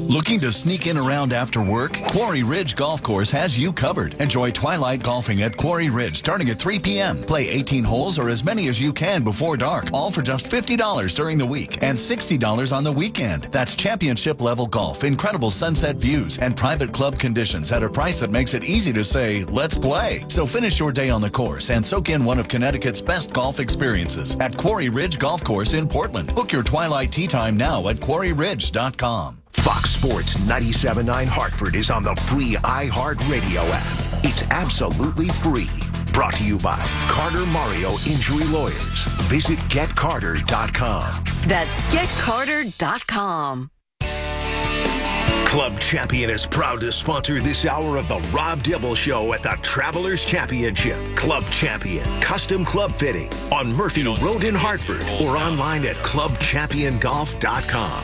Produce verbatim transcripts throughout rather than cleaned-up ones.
Looking to sneak in around after work? Quarry Ridge Golf Course has you covered. Enjoy twilight golfing at Quarry Ridge starting at three p.m. Play eighteen holes or as many as you can before dark, all for just fifty dollars during the week and sixty dollars on the weekend. That's championship level golf, incredible sunset views, and private club conditions at a price that makes it easy to say, let's play. So finish your day on the course and soak in one of Connecticut's best golf experiences at Quarry Ridge Golf Course in Portland. Book your twilight tee time now at quarry ridge dot com. Fox Sports ninety-seven point nine Hartford is on the free iHeartRadio app. It's absolutely free. Brought to you by Carter Mario Injury Lawyers. Visit get carter dot com. That's get carter dot com. Club Champion is proud to sponsor this hour of the Rob Dibble Show at the Travelers Championship. Club Champion, custom club fitting on Murphy Road in Hartford or online at club champion golf dot com.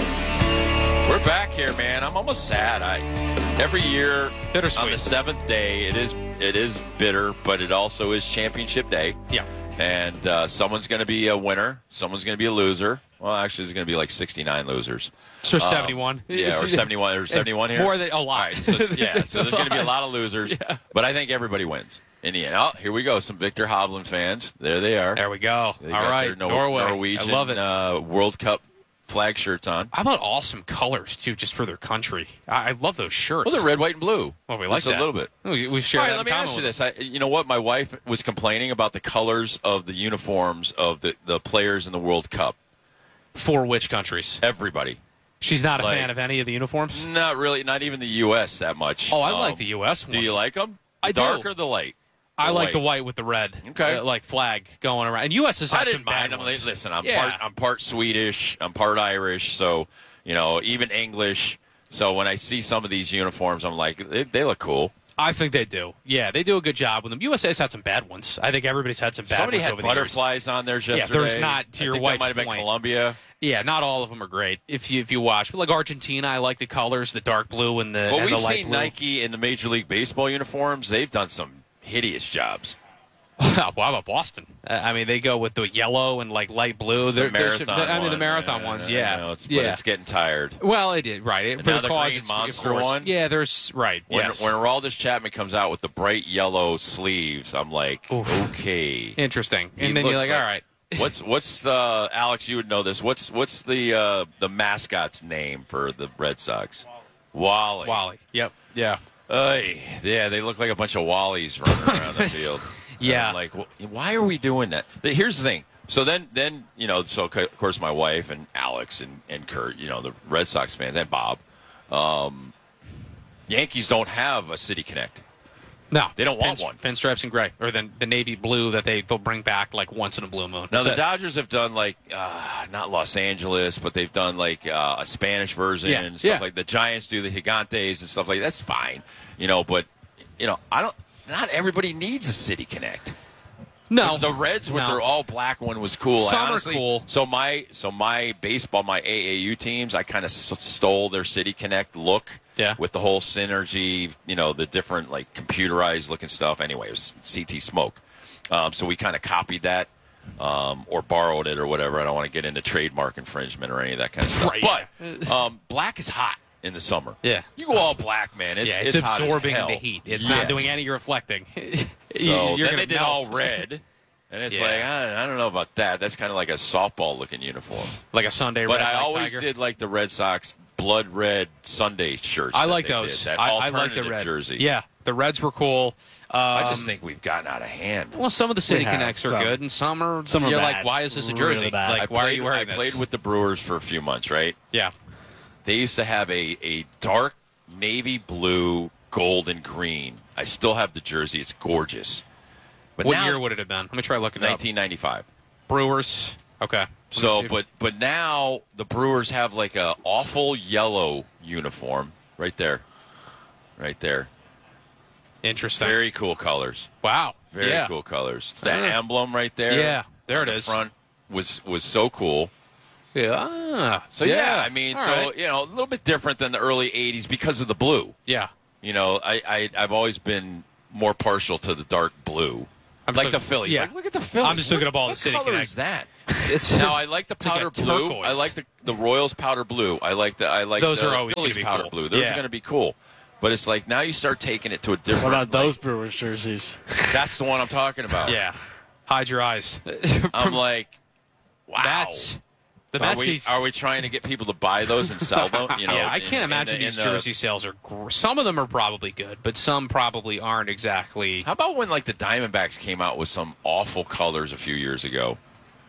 We're back here, man. I'm almost sad. I every year on the seventh day, it is it is bitter, but it also is championship day. Yeah. And uh, someone's going to be a winner. Someone's going to be a loser. Well, actually, there's going to be like sixty-nine losers. So um, seventy-one. Yeah, or seventy-one, or seventy-one here. More than a lot. All right, so, yeah, so there's going to be a lot of losers. Yeah. But I think everybody wins in the end. Oh, here we go. Some Victor Hovland fans. There they are. There we go. They All got right, their Nor- Norway. Norwegian I love it. Uh, World Cup flag shirts on. How about awesome colors, too, just for their country? I, I love those shirts. Well, they're red, white, and blue. Well, we like just that. a little bit. We, we share All right, that let in me common ask you with this. I, you know what? My wife was complaining about the colors of the uniforms of the, the players in the World Cup. For which countries? Everybody. She's not a Like, fan of any of the uniforms? Not really. Not even the U S that much. Oh, I Um, like the U S one. Do you like them? I do. Dark or the light? I The like white. the white with the red, Okay. uh, like flag going around. And U S has had I some didn't bad mind them. ones. Listen, I'm Yeah. part I'm part Swedish. I'm part Irish. So you know, even English. So when I see some of these uniforms, I'm like, they, they look cool. I think they do. Yeah, they do a good job with them. U S A's had some bad ones. I think everybody's had some bad Somebody ones had over butterflies on theirs yesterday. Yeah, there's not, to I your think wife's that might have been point. Colombia. the years. Yeah, not all of them are great if you if you watch. But like Argentina, I like the colors, the dark blue and the, Well, and we've the light seen blue. Nike in the Major League Baseball uniforms. They've done some hideous jobs. Well, how about Boston? Uh, I mean, they go with the yellow and like light blue. It's the They're- they're- marathon I mean, the one. marathon Yeah, ones. I Yeah, know, it's, yeah. But it's getting tired. Well, it did right. It, And for now the the cause, Green it's, Monster of course. one? Yeah, there's right. When, yes. when Aroldis Chapman comes out with the bright yellow sleeves, I'm like, Oof. okay. Interesting. He And then you're looks like, all right. What's what's the Alex? You would know this. What's what's the uh, the mascot's name for the Red Sox? Wally. Wally. Yep. Yeah. Ay, yeah, they look like a bunch of Wallies running around the field. Yeah. And I'm like, wh- why are we doing that? The- Here's the thing. So then, then you know, so co- of course my wife and Alex and, and Kurt, you know, the Red Sox fans, and Bob, um, Yankees don't have a City Connect. No, They don't want Pin- one. Pinstripes and gray, or then the navy blue that they they'll bring back like once in a blue moon. Now the That's it. Dodgers have done like uh, not Los Angeles, but they've done like uh, a Spanish version Yeah, and stuff yeah. like the Giants do the Gigantes and stuff like that. That's fine, you know. But you know, I don't. Not everybody needs a City Connect. No, The Reds with no. their all black one was cool. Some I are honestly, cool. So my so my baseball, my A A U teams, I kind of s- stole their City Connect look. Yeah. With the whole synergy, you know, the different like computerized looking stuff. Anyway, it was C T Smoke. Um, so we kind of copied that um, or borrowed it or whatever. I don't want to get into trademark infringement or any of that kind of stuff. Right, But um, black is hot in the summer. Yeah. You go all black, man. It's, yeah, it's, it's hot as absorbing hell. the heat. It's Yes. not doing any reflecting. So You're then gonna they did melt. all red, and it's Yeah. like I, I don't know about that. That's kind of like a softball-looking uniform. like a Sunday. But red, I like always Tiger. did like the Red Sox blood red Sunday shirts. I that like they those. Did, that I, I like the alternative red jersey. Yeah, the Reds were cool. Um, I just think we've gotten out of hand. Well, some of the City have Connects are some. good, and some are. Some are you're bad. like, why is this a Really jersey? bad. Like, I why played, are you wearing I this? played with the Brewers for a few months, right? Yeah. They used to have a, a dark navy blue, gold, and green. I still have the jersey. It's gorgeous. But What now, year would it have been? Let me try looking it up. nineteen ninety-five. Brewers. Okay. Let me see So, if- but but now the Brewers have like a awful yellow uniform right there, right there. interesting. Very cool colors. wow. Very yeah. cool colors. It's that Uh, emblem right there. Yeah, there on it the is. Front was was so cool. Yeah. Ah, So yeah, I mean, All so right. you know, a little bit different than the early eighties because of the blue. Yeah. You know, I, I I've always been more partial to the dark blue. I'm like so- the Philly. Yeah. Like, look at the Philly. I'm just looking What- up all the what City color Connect. is that? It's Now I like the It's like powder a blue. turquoise. I like the the Royals powder blue. I like the I like Those the are always Phillies gonna be powder cool. blue. Those Yeah. are going to be cool. But it's like now you start taking it to a different. What about those like, Brewers jerseys? that's the one I'm talking about. Yeah. Hide your eyes. I'm like, wow. Mets. The Are Mets. we, he's- are we trying to get people to buy those and sell them? You know, yeah, I in- can't in imagine the- in these the- jersey sales are. Gr- some of them are probably good, but some probably aren't exactly. How about when like the Diamondbacks came out with some awful colors a few years ago,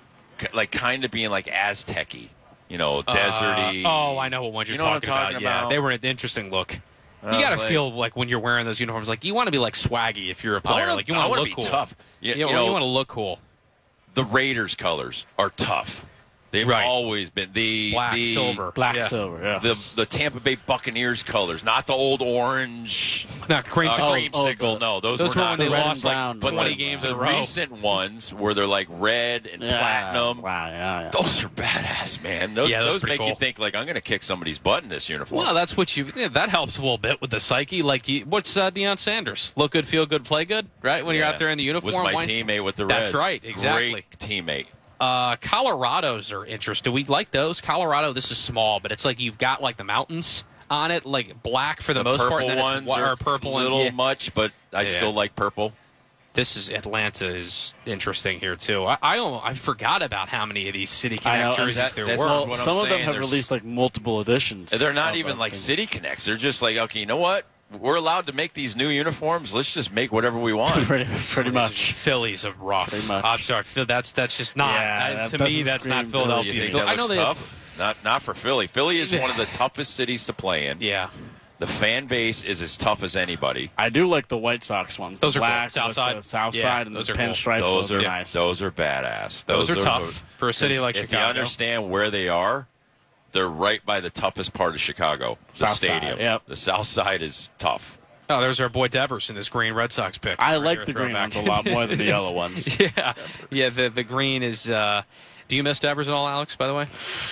K- like kind of being like Aztec-y, you know, deserty. Uh, oh, I know what ones you're You know what talking, I'm talking about. Yeah, about? they were an interesting look. You Uh, got to like- feel like when you're wearing those uniforms, like you want to be like swaggy if you're a I player. wanna- like you I want to wanna look be cool. tough. You- You, you know, know- you want to look cool. The Raiders colors are tough. They've Right. always been the Black, the, silver, Black Yeah. silver, yeah. The the Tampa Bay Buccaneers colors, not the old orange. Not cream. Uh, oh, creamsicle. oh, the- no, those, those were were not. when they red lost and like brown. but twenty the, games the in a row. recent ones where they're like red and Yeah. platinum. Wow, yeah, yeah. Those are badass, man. Those, Yeah, those are those pretty make you cool. think like I'm going to kick somebody's butt in this uniform. Well, that's what you. Yeah, that helps a little bit with the psyche. Like, you, what's uh, Deion Sanders? Look good, feel good, play good, right? When you're Yeah. out there in the uniform. Was my Why- teammate with the That's Reds. right, exactly. Great teammate. Uh, Colorado's are interesting. Do we like those? Colorado, this is small, but it's like you've got like the mountains on it, like black for the, The most purple part. And then ones it's, wa- are or purple a and little yeah. much, but I Yeah. still like purple. This is Atlanta is interesting here too. I I, almost, I forgot about how many of these City I know, Connect jerseys that- there that's- were. Well, what I'm Some of them saying, have there's- released like multiple editions. They're not of even them. like City Connects. They're just like, okay, you know what? We're allowed to make these new uniforms. Let's just make whatever we want. pretty, pretty much. Philly's a rough. Pretty much. I'm sorry, Phil. That's that's just not. Yeah, I- that to me, doesn't that's not scream Philadelphia. You think Phil- that I know looks they have- tough? Not, not for Philly. Philly is one of the toughest cities to play in. Yeah. The fan base is as tough as anybody. I do like the White Sox ones. Those the are cool. black South with side. the South Yeah, side and those the are cool. pinstripe. Those are nice. those are badass. Those are tough for a city like if Chicago. you understand where they are, they're right by the toughest part of Chicago, the South side, stadium. yep. The south side is tough. Oh, there's our boy Devers in this green Red Sox pick. I Right like here, the green throwback. ones a lot more than the yellow ones. yeah, yeah. The the green is. Uh, do you miss Devers at all, Alex? By the way.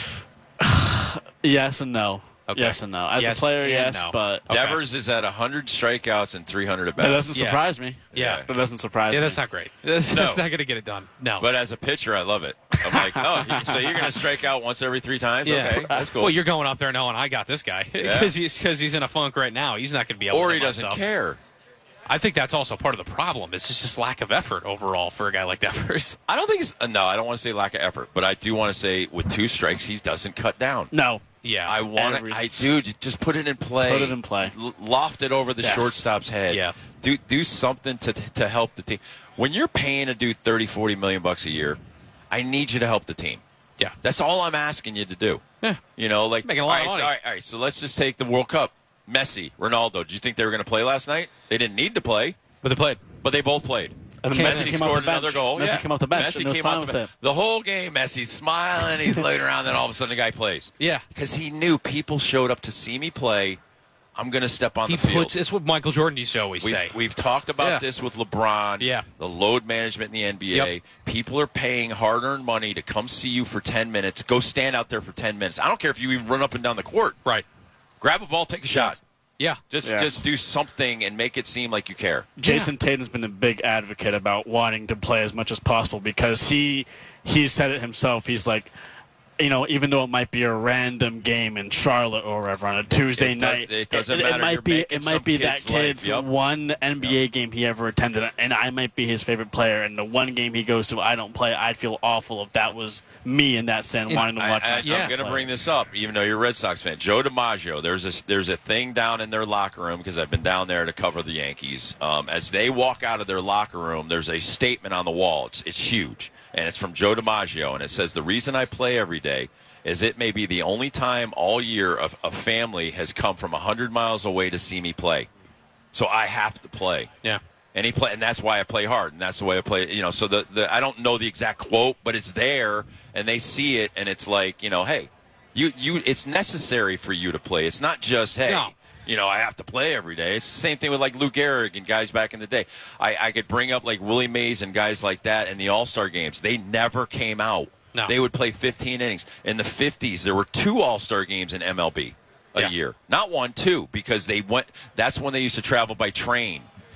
Yes and no. Okay. Yes and no. As Yes a player, and yes, no. but Okay. Devers is at one hundred strikeouts and three hundred at that bats. doesn't Yeah. surprise me. Yeah. That doesn't surprise Yeah, me. that's not great. That's, No. that's not going to get it done. No. But as a pitcher, I love it. I'm like, oh, so you're going to strike out once every three times? yeah, Okay, that's cool. Well, you're going up there knowing I got this guy because he's because he's in a funk right now. He's not going to be able. or to he do my doesn't stuff. care. I think that's also part of the problem. It's just lack of effort overall for a guy like Devers. I don't think it's uh, no. I don't want to say lack of effort, but I do want to say with two strikes, he doesn't cut down. No. Yeah, I want Every- to. I dude, just put it in play. Put it in play. L- loft it over the Yes. shortstop's head. Yeah. Do do something to to help the team. When you're paying a dude thirty, forty million bucks a year, I need you to help the team. yeah, That's all I'm asking you to do. Yeah. You know, like Making a lot all of right, money. So, all right, all right. So let's just take the World Cup. Messi, Ronaldo. Do you think they were going to play last night? They didn't need to play, but they played. but they both played. And Messi Messi came off the scored bench. another goal. Messi yeah. came off the bench Messi and was came fine off the with bench. it. The whole game, Messi's smiling. He's looking around. Then all of a sudden, the guy plays. Yeah. Because he knew people showed up to see me play. I'm going to step on He the field. puts. It's what Michael Jordan used to always We've, say. we've talked about Yeah. this with LeBron. Yeah. The load management in the N B A. Yep. People are paying hard-earned money to come see you for ten minutes. Go stand out there for ten minutes. I don't care if you even run up and down the court. Right. Grab a ball, take a shot. Yeah. Just Yeah. just do something and make it seem like you care. Jason Tatum's been a big advocate about wanting to play as much as possible because he he said it himself. He's like, you know, even though it might be a random game in Charlotte or wherever on a Tuesday It does- night, it doesn't it, matter. might You're be making it might some be that kid's life. kid's Yep. one N B A game he ever attended, and I might be his favorite player. And the one game he goes to, I don't play. I'd feel awful if that was me in that sense, wanting to I, watch. I, my I'm Yeah. going to play. bring this up, even though you're a Red Sox fan. Joe DiMaggio, there's a, there's a thing down in their locker room, because I've been down there to cover the Yankees. Um, as they walk out of their locker room, there's a statement on the wall. It's, it's huge, and it's from Joe DiMaggio, and it says, "The reason I play every day is it may be the only time all year a, a family has come from one hundred miles away to see me play. So I have to play." Yeah. And he play, and that's why I play hard, and that's the way I play. You know, so the, the I don't know the exact quote, but it's there, and they see it, and it's like, you know, hey, you you, it's necessary for you to play. It's not just hey, No. you know, I have to play every day. It's the same thing with like Lou Gehrig and guys back in the day. I, I could bring up like Willie Mays and guys like that in the All Star games. They never came out. No. They would play fifteen innings. In the fifties, there were two All Star games in M L B a Yeah. year, not one, two, because they went. That's when they used to travel by train.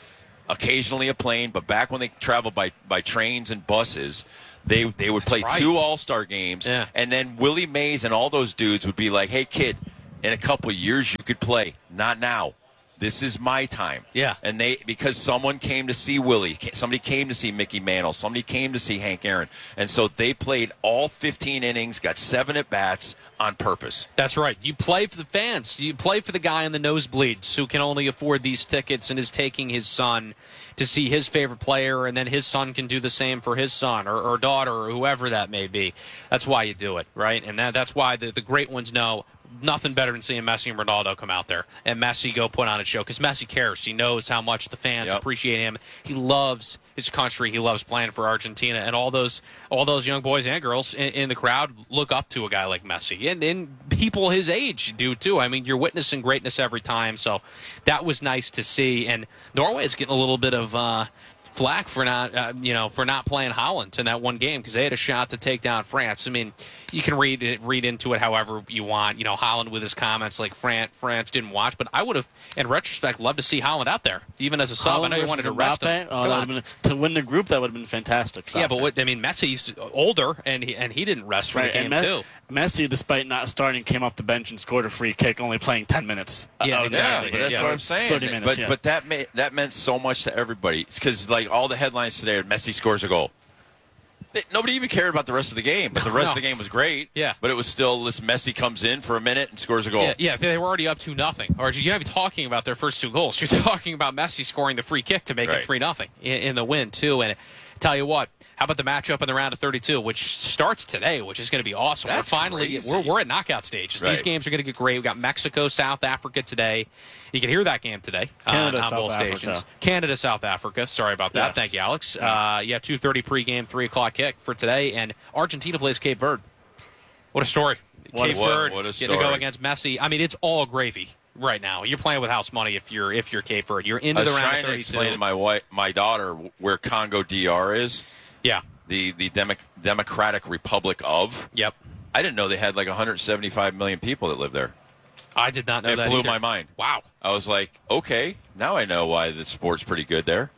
occasionally a plane, but back when they traveled by, by trains and buses, they they would play right. two All-Star games, Yeah. and then Willie Mays and all those dudes would be like, hey, kid, in a couple of years you could play. Not now. This is my time. Yeah. And they, because someone came to see Willie, somebody came to see Mickey Mantle, somebody came to see Hank Aaron. And so they played all fifteen innings, got seven at-bats on purpose. That's right. You play for the fans. You play for the guy in the nosebleeds who can only afford these tickets and is taking his son to see his favorite player, and then his son can do the same for his son or, or daughter or whoever that may be. That's why you do it, right? And that, that's why the, the great ones know nothing better than seeing Messi and Ronaldo come out there and Messi go put on a show, because Messi cares. He knows how much the fans Yep. appreciate him. He loves his country. He loves playing for Argentina, and all those all those young boys and girls in, in the crowd look up to a guy like Messi, and, and people his age do too. I mean, you're witnessing greatness every time, so that was nice to see. And Norway is getting a little bit of uh, flack for not, uh, you know, for not playing Holland in that one game, because they had a shot to take down France. I mean, you can read it, read into it however you want. You know, Holland with his comments like France, France didn't watch, but I would have, in retrospect, loved to see Holland out there, even as a sub. Holland I know you wanted to versus rest him. Mbappe? Oh, Come that on. would've been, to win the group, that would have been fantastic. Yeah, soccer. but what, I mean, Messi's older, and he and he didn't rest for Right, the game and Me- too. Messi, despite not starting, came off the bench and scored a free kick, only playing ten minutes. Yeah, Uh, exactly. Yeah, but that's Yeah. what I'm saying. thirty minutes, but yeah. but that ma- that meant so much to everybody, because like all the headlines today are Messi scores a goal. They, nobody even cared about the rest of the game, but the rest No. of the game was great. Yeah. But it was still this Messi comes in for a minute and scores a goal. Yeah, yeah, they were already up to nothing. Or you're not even talking about their first two goals. You're talking about Messi scoring the free kick to make Right. it three nothing in, in the win too. And tell you what, how about the matchup in the round of thirty-two, which starts today, which is going to be awesome. That's we're finally crazy. we're we're at knockout stages. These Right. games are going to get great. We got Mexico, South Africa today. You can hear that game today Canada, uh, on South both Africa. stations. Canada, South Africa. Sorry about that. Yes. Thank you, Alex. Uh, yeah, two thirty pregame, three o'clock kick for today, and Argentina plays Cape Verde. What a story! What- Cape what- Verde what a getting to go story. against Messi. I mean, it's all gravy right now. You're playing with house money if you're if you're Cape Verde. You're into I was the round trying of to thirty-two. explain to my wife, my daughter, where Congo D R is, yeah. the the Demo- Democratic Republic of. Yep. I didn't know they had like one hundred seventy-five million people that live there. I did not know It that. blew either. my mind. Wow. I was like, okay, now I know why the sport's pretty good there.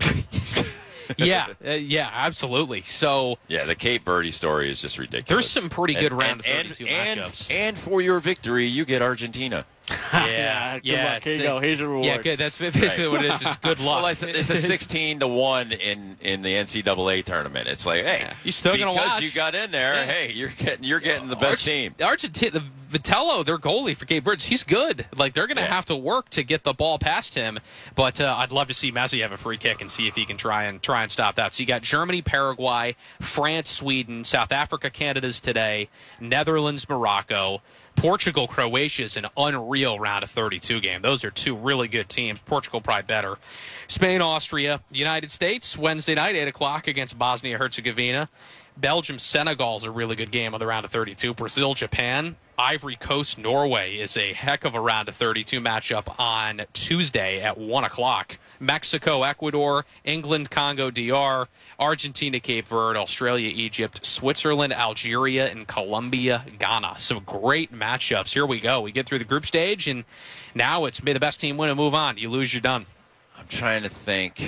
Yeah. uh, yeah. Absolutely. So Yeah, the Cape Verde story is just ridiculous. There's some pretty good And- round of and, thirty-two and, matchups. And, and for your victory, you get Argentina. yeah. good yeah. luck. Here you it's- go. Here's your reward. Yeah. Good. That's basically what it is. It's good luck. Well, it's, it's a sixteen to one in, in the N C double A tournament. It's like, hey, Yeah. You're still gonna because watch. you got in there. Yeah. Hey, you're getting you're getting the best team. Argentina, the Vitello, their goalie for Cape Verde, he's good. Like they're going to Yeah. have to work to get the ball past him. But uh, I'd love to see Messi have a free kick and see if he can try and try and stop that. So you got Germany, Paraguay, France, Sweden, South Africa, Canada's today, Netherlands, Morocco. Portugal, Croatia is an unreal round of thirty-two game. Those are two really good teams. Portugal probably better. Spain, Austria, United States, Wednesday night, eight o'clock against Bosnia-Herzegovina. Belgium, Senegal is a really good game on the round of thirty-two. Brazil, Japan. Ivory Coast, Norway is a heck of a round of thirty-two matchup on Tuesday at one o'clock. Mexico, Ecuador, England, Congo, D R, Argentina, Cape Verde, Australia, Egypt, Switzerland, Algeria, and Colombia, Ghana. Some great matchups. Here we go. We get through the group stage, and now it's may the best team win and move on. You lose, you're done. I'm trying to think.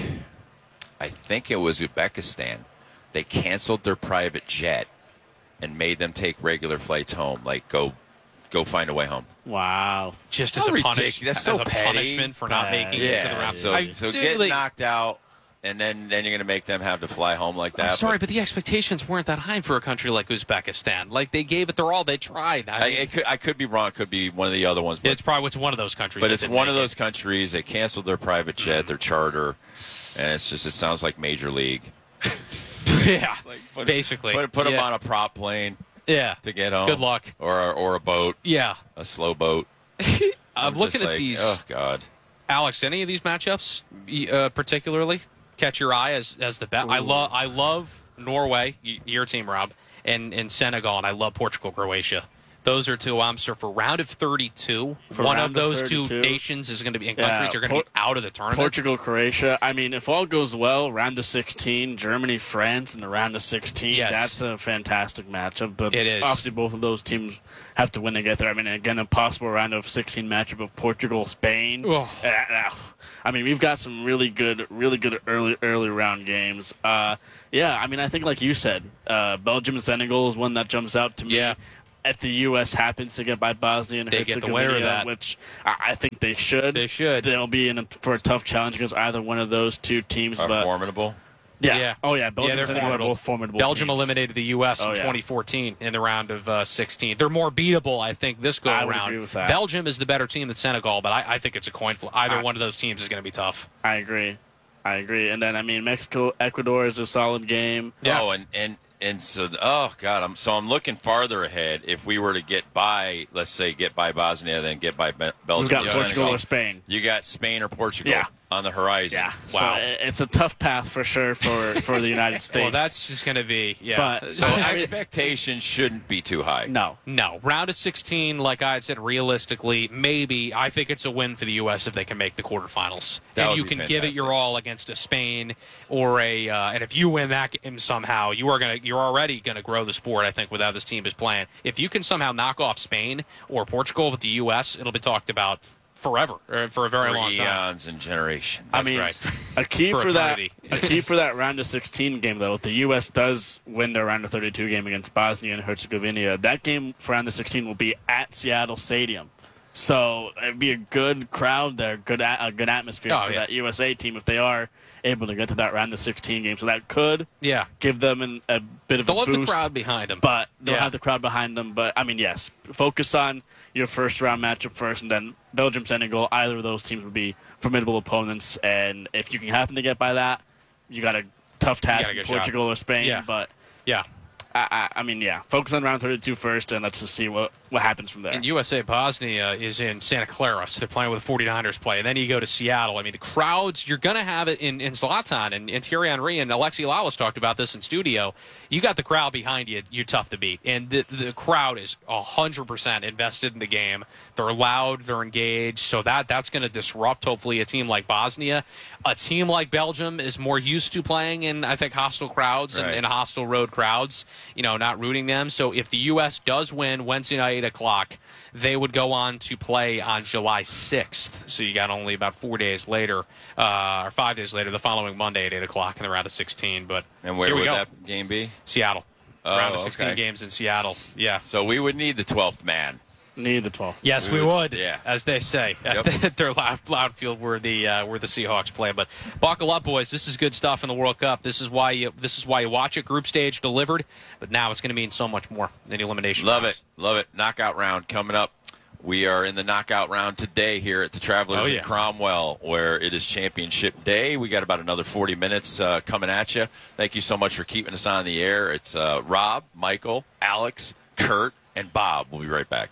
I think it was Uzbekistan. They canceled their private jet and made them take regular flights home. Like go, go find a way home. Wow. Just How as a, punish, ridiculous. as That's so a petty. punishment for not Bad. making it to the round. so I- so dude, get like- knocked out, and then then you're going to make them have to fly home like that. I'm sorry, But but the expectations weren't that high for a country like Uzbekistan. Like, they gave it their all. They tried. I I, mean, it could, I could be wrong. It could be one of the other ones. But, it's probably it's one of those countries. but that it's didn't one of make those countries. They canceled their private jet, their charter, and it's just it sounds like Major League. it. Yeah, Like put, basically. put, put them Yeah. on a prop plane Yeah. to get home. Good luck. Or or a boat, Yeah. a slow boat. I'm just looking at like, these. Oh God. Alex, any of these matchups uh, particularly catch your eye as as the bet? I love I love Norway, y- your team, Rob, and, and Senegal, and I love Portugal, Croatia. Those are two. Um, so for round of thirty-two, For one round of those of two thirty-two. nations is going to be, and Yeah, countries are going to Por- be out of the tournament. Portugal, Croatia. I mean, if all goes well, round of sixteen, Germany, France in the round of sixteen. Yes. That's a fantastic matchup. But It is. obviously both of those teams have to win to get there. I mean, again, a possible round of sixteen matchup of Portugal, Spain. Oh. Uh, uh, I mean, we've got some really good, really good early, early round games. Uh, yeah, I mean, I think like you said, uh, Belgium and Senegal is one that jumps out to me. Yeah. If the U S happens to get by Bosnia and They get the Herzegovina, winner of that. which I, I think they should. They should. They'll be in a, for a tough challenge against either one of those two teams. Are but formidable. yeah. Yeah. oh yeah, Belgium yeah, and they're Senegal are formidable. both formidable. Belgium teams. eliminated the U S Oh, in yeah. twenty fourteen in the round of uh, sixteen. They're more beatable, I think, this go I would around. agree with that. Belgium is the better team than Senegal, but I, I think it's a coin flip. Either I- one of those teams is going to be tough. I agree. I agree. And then I mean, Mexico, Ecuador is a solid game. Yeah. Oh, and and and so oh god, I'm so I'm looking farther ahead. If we were to get by, let's say, get by Bosnia, then get by Be- Belgium. We've got or Portugal Senegal, or Spain. You got Spain or Portugal Yeah. on the horizon. Yeah. Wow. So i- it's a tough path for sure for, for the United States. Well, that's just going to be, yeah. But- So I mean- expectations shouldn't be too high. no. No, round of sixteen, like I had said, realistically, maybe. I think it's a win for the U S if they can make the quarterfinals. That and would you be can give it fantastic. your all against a Spain or a, uh, and if you win that game somehow, you are gonna, you're already gonna grow the sport. I think with how this team is playing. If you can somehow knock off Spain or Portugal with the U S, it'll be talked about forever or for a very For long time. eons and generations. I That's mean, right. a key For for, that eternity. a key for that round of sixteen game though, if the U S does win their round of thirty-two game against Bosnia and Herzegovina, that game for round of sixteen will be at Seattle Stadium. So it'd be a good crowd there, good a, a good atmosphere Oh, for yeah. that U S A team if they are able to get to that round of sixteen game. So that could Yeah. give them an, a bit of They'll a have the boost. crowd behind them. But they'll Yeah. have the crowd behind them. But I mean, yes, focus on your first round matchup first, and then Belgium, Senegal. Either of those teams would be formidable opponents, and if you can happen to get by that, you got a tough task got a in good shot. Portugal or Spain. Yeah. But yeah. I, I, I mean, yeah, focus on round thirty-two first, and let's just see what what happens from there. And U S A Bosnia is in Santa Clara, so they're playing with the forty-niners play. And then you go to Seattle. I mean, the crowds, you're going to have it in, in Zlatan, and, and Thierry Henry and Alexi Lalas talked about this in studio. You got the crowd behind you, you're tough to beat. And the, the crowd is one hundred percent invested in the game. They're loud, they're engaged, so that that's going to disrupt, hopefully, a team like Bosnia. A team like Belgium is more used to playing in, I think, hostile crowds and, Right. and hostile road crowds, you know, not rooting them. So if the U S does win Wednesday night, eight o'clock, they would go on to play on July sixth. So you got only about four days later, uh, or five days later, the following Monday at eight o'clock in the round of sixteen. But And where here we would go. that game be? Seattle. Oh, round of sixteen okay. games in Seattle. Yeah. So we would need the twelfth man. Need the twelfth. Yes, We we would- would. yeah. As they say Yep. at their loud, loud field where the uh, where the Seahawks play. But buckle up, boys. This is good stuff in the World Cup. This is why you this is why you watch it. Group stage delivered, but now it's going to mean so much more than elimination. Love rounds. it. Love it. Knockout round coming up. We are in the knockout round today here at the Travelers Oh, in yeah. Cromwell, where it is championship day. We got about another forty minutes uh, coming at you. Thank you so much for keeping us on the air. It's uh, Rob, Michael, Alex, Kurt, and Bob. We'll be right back.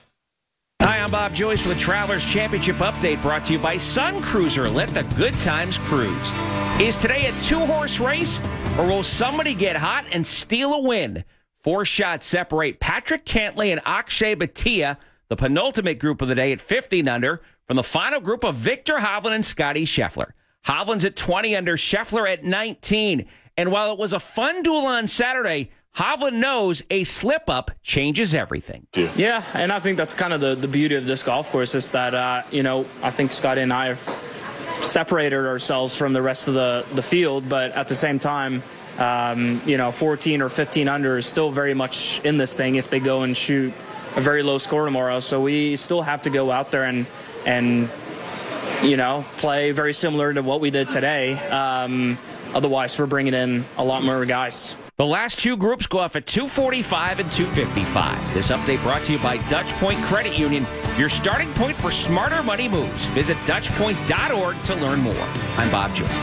Hi, I'm Bob Joyce with Travelers Championship Update brought to you by Sun Cruiser. Let the good times cruise. Is today a two-horse race, or will somebody get hot and steal a win? Four shots separate Patrick Cantley and Akshay Bhatia, the penultimate group of the day at fifteen under, from the final group of Victor Hovland and Scotty Scheffler. Hovland's at twenty under, Scheffler at nineteen. And while it was a fun duel on Saturday, Hovland knows a slip-up changes everything. Yeah, and I think that's kind of the, the beauty of this golf course is that, uh, you know, I think Scotty and I have separated ourselves from the rest of the, the field, but at the same time, um, you know, fourteen or fifteen under is still very much in this thing if they go and shoot a very low score tomorrow. So we still have to go out there and, and you know, play very similar to what we did today. Um, otherwise, we're bringing in a lot more guys. The last two groups go off at two forty-five and two fifty-five. This update brought to you by Dutch Point Credit Union, your starting point for smarter money moves. Visit dutch point dot org to learn more. I'm Bob Joyce.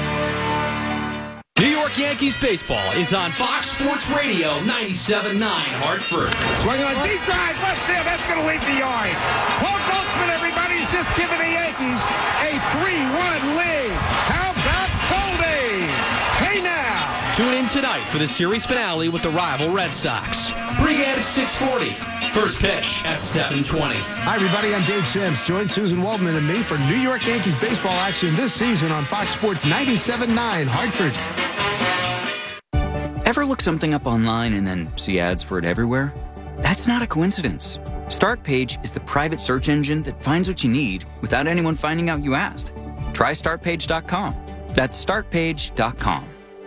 New York Yankees baseball is on Fox Sports Radio ninety-seven point nine Hartford. Swing on deep drive, left field, that's going to leave the yard. Paul Goldschmidt, everybody's just giving the Yankees a three one lead. How about Goldie? Hey now. Tune in tonight for the series finale with the rival Red Sox. Pre-game at six forty. First pitch at seven twenty. Hi, everybody. I'm Dave Sims. Join Susan Waldman and me for New York Yankees baseball action this season on Fox Sports ninety-seven point nine Hartford. Ever look something up online and then see ads for it everywhere? That's not a coincidence. StartPage is the private search engine that finds what you need without anyone finding out you asked. Try start page dot com. That's start page dot com.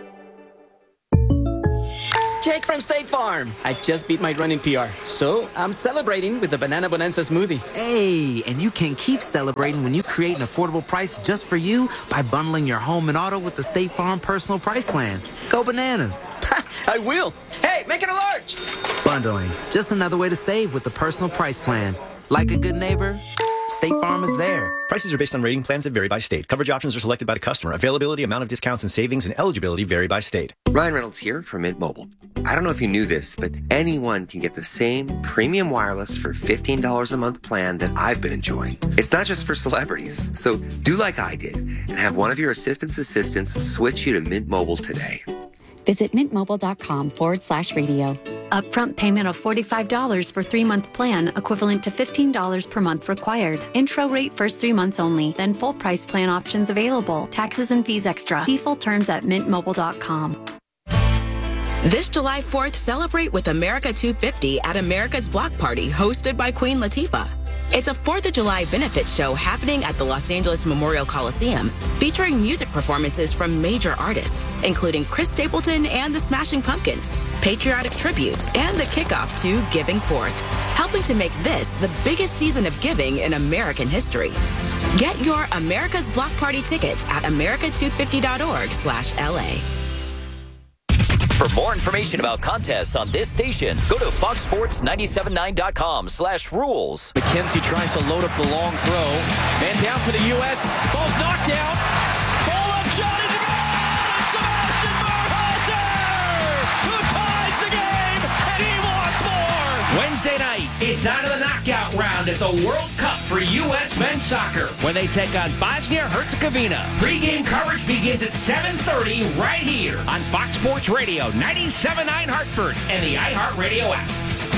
Jake from State Farm. I just beat my running P R, so I'm celebrating with the Banana Bonanza smoothie. Hey, and you can keep celebrating when you create an affordable price just for you by bundling your home and auto with the State Farm Personal Price Plan. Go bananas. I will. Hey, make it a large. Bundling, just another way to save with the Personal Price Plan. Like a good neighbor, State Farm is there. Prices are based on rating plans that vary by state. Coverage options are selected by the customer. Availability, amount of discounts and savings, and eligibility vary by state. Ryan Reynolds here from Mint Mobile. I don't know if you knew this, but anyone can get the same premium wireless for fifteen dollars a month plan that I've been enjoying. It's not just for celebrities. So do like I did and have one of your assistant's assistants switch you to Mint Mobile today. Visit mintmobile.com forward slash radio. Upfront payment of forty-five dollars for three-month plan, equivalent to fifteen dollars per month required. Intro rate first three months only, then full price plan options available. Taxes and fees extra. See full terms at mint mobile dot com. This July fourth, celebrate with America two fifty at America's Block Party, hosted by Queen Latifah. It's a fourth of July benefit show happening at the Los Angeles Memorial Coliseum, featuring music performances from major artists, including Chris Stapleton and the Smashing Pumpkins, patriotic tributes, and the kickoff to Giving Forth, helping to make this the biggest season of giving in American history. Get your America's Block Party tickets at america two fifty dot org slash L A. For more information about contests on this station, go to fox sports ninety-seven point nine dot com slash rules. McKenzie tries to load up the long throw. Man down for the U S. Ball's knocked down. Follow-up shot is good! It's Sebastian Berhalter, who ties the game, and he wants more! Wednesday night, it's out of the knockout round at the World Cup for U S men's soccer when they take on Bosnia-Herzegovina. Pre-game coverage begins at seven thirty right here on Fox Sports Radio ninety-seven point nine Hartford and the iHeartRadio app.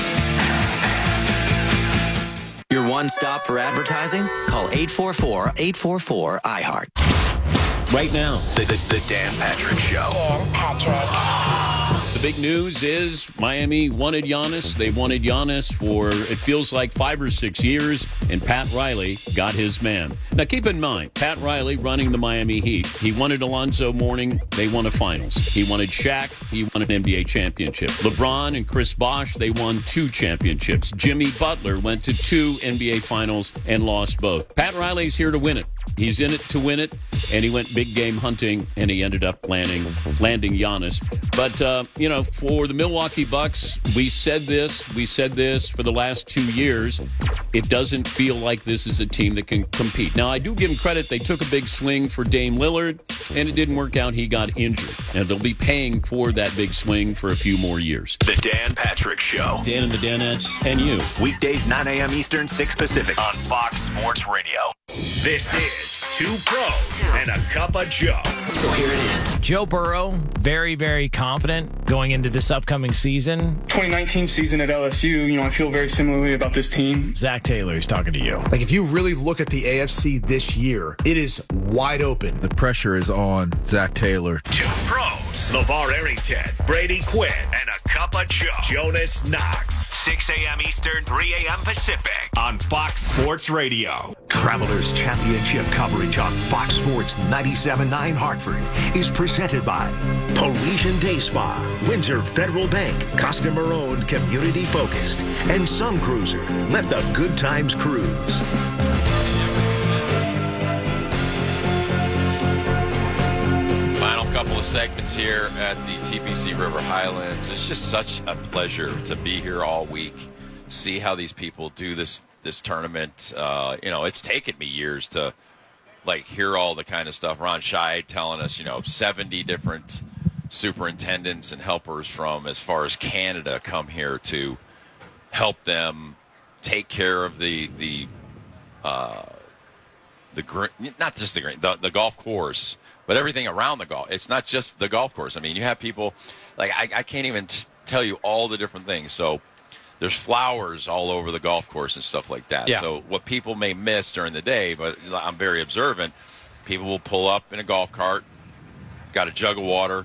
Your one stop for advertising? Call eight four four, eight four four, I heart. Right now, the, the, the Dan Patrick Show. Dan Patrick. The big news is Miami wanted Giannis. They wanted Giannis for, it feels like, five or six years, and Pat Riley got his man. Now, keep in mind, Pat Riley running the Miami Heat. He wanted Alonzo Mourning. They won a finals. He wanted Shaq. He won an N B A championship. LeBron and Chris Bosh, they won two championships. Jimmy Butler went to two N B A finals and lost both. Pat Riley's here to win it. He's in it to win it, and he went big game hunting, and he ended up landing, landing Giannis. But, uh, you know, for the Milwaukee Bucks, we said this, we said this for the last two years. It doesn't feel like this is a team that can compete. Now, I do give them credit. They took a big swing for Dame Lillard, and it didn't work out. He got injured. And they'll be paying for that big swing for a few more years. The Dan Patrick Show. Dan and the Danettes and you. Weekdays, nine a.m. Eastern, six Pacific. On Fox Sports Radio. This is Two Pros and a Cup of Joe. So here it is. Joe Burrow, very, very confident going into this upcoming season. twenty nineteen season at L S U, you know, I feel very similarly about this team. Zach Taylor is talking to you. Like, if you really look at the A F C this year, it is wide open. The pressure is on Zach Taylor. Two Pros. LeVar Arrington, Brady Quinn, and a Cup of Joe. Jonas Knox. six a.m. Eastern, three a.m. Pacific. On Fox Sports Radio. Travelers Championship coverage on Fox Sports ninety-seven point nine Hartford is presented by Parisian Day Spa, Windsor Federal Bank, customer owned, community focused, and Sun Cruiser. Let the good times cruise. Final couple of segments here at the T P C River Highlands. It's just such a pleasure to be here all week, see how these people do this this tournament. Uh, you know, it's taken me years to like hear all the kind of stuff. Ron Scheid telling us, you know, seventy different superintendents and helpers from as far as Canada come here to help them take care of the the uh, the green, not just the green, the, the golf course, but everything around the golf. It's not just the golf course. I mean, you have people like I, I can't even t- tell you all the different things. So there's flowers all over the golf course and stuff like that. Yeah. So what people may miss during the day, but I'm very observant, people will pull up in a golf cart, got a jug of water,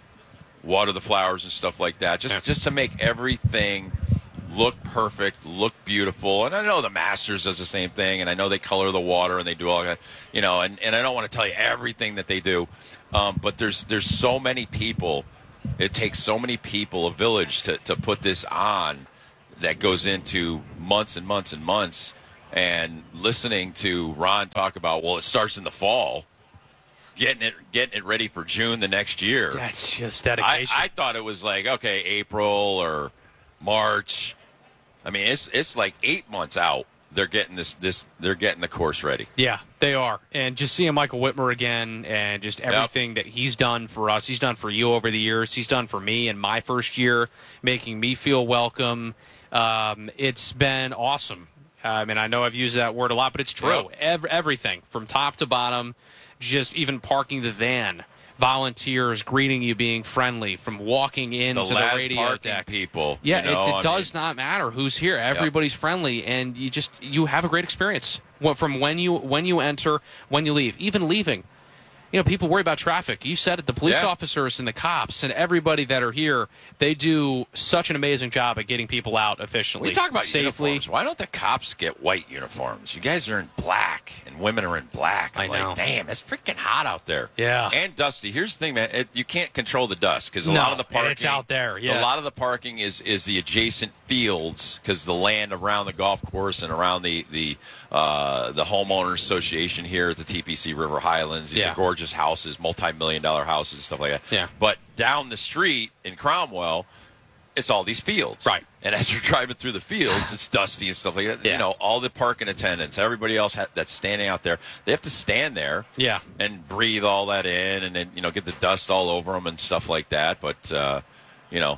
water the flowers and stuff like that, just, just to make everything look perfect, look beautiful. And I know the Masters does the same thing, and I know they color the water and they do all that, you know, and, and I don't want to tell you everything that they do, um, but there's there's so many people. It takes so many people, a village, to, to put this on that goes into months and months and months. And listening to Ron talk about, well, it starts in the fall, getting it getting it ready for June the next year. That's just dedication. I, I thought it was like, okay, April or March. I mean, it's it's like eight months out. They're getting this this they're getting the course ready. Yeah, they are. And just seeing Michael Whitmer again and just everything yep. that he's done for us, he's done for you over the years, he's done for me in my first year, making me feel welcome. Um, it's been awesome. I mean, I know I've used that word a lot, but it's true. Yep. Every, everything from top to bottom, just even parking the van, volunteers greeting you, being friendly, from walking into the, the radio deck. People, yeah, you know, it, it does mean, not matter who's here. Everybody's yep. friendly, and you just you have a great experience from when you when you enter, when you leave, even leaving. You know, people worry about traffic. You said it. The police yeah. officers and the cops and everybody that are here, they do such an amazing job at getting people out efficiently. We talk about safely. Uniforms. Why don't the cops get white uniforms? You guys are in black, and women are in black. I'm I know. like, damn, it's freaking hot out there. Yeah. And dusty. Here's the thing, man. It, you can't control the dust because a no, lot of the parking. It's out there. Yeah. A lot of the parking is, is the adjacent fields because the land around the golf course and around the the uh, the homeowners association here at the T P C River Highlands. These yeah. are gorgeous houses, multi-million dollar houses and stuff like that. Yeah. But down the street in Cromwell, it's all these fields. Right. And as you're driving through the fields, it's dusty and stuff like that. Yeah. You know, all the parking attendants, everybody else ha- that's standing out there, they have to stand there yeah. and breathe all that in and then, you know, get the dust all over them and stuff like that. But, uh, you know,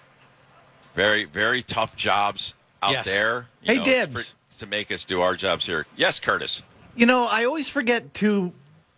very, very tough jobs out yes. there. You hey, know, Dibs. For, to make us do our jobs here. Yes, Curtis. You know, I always forget to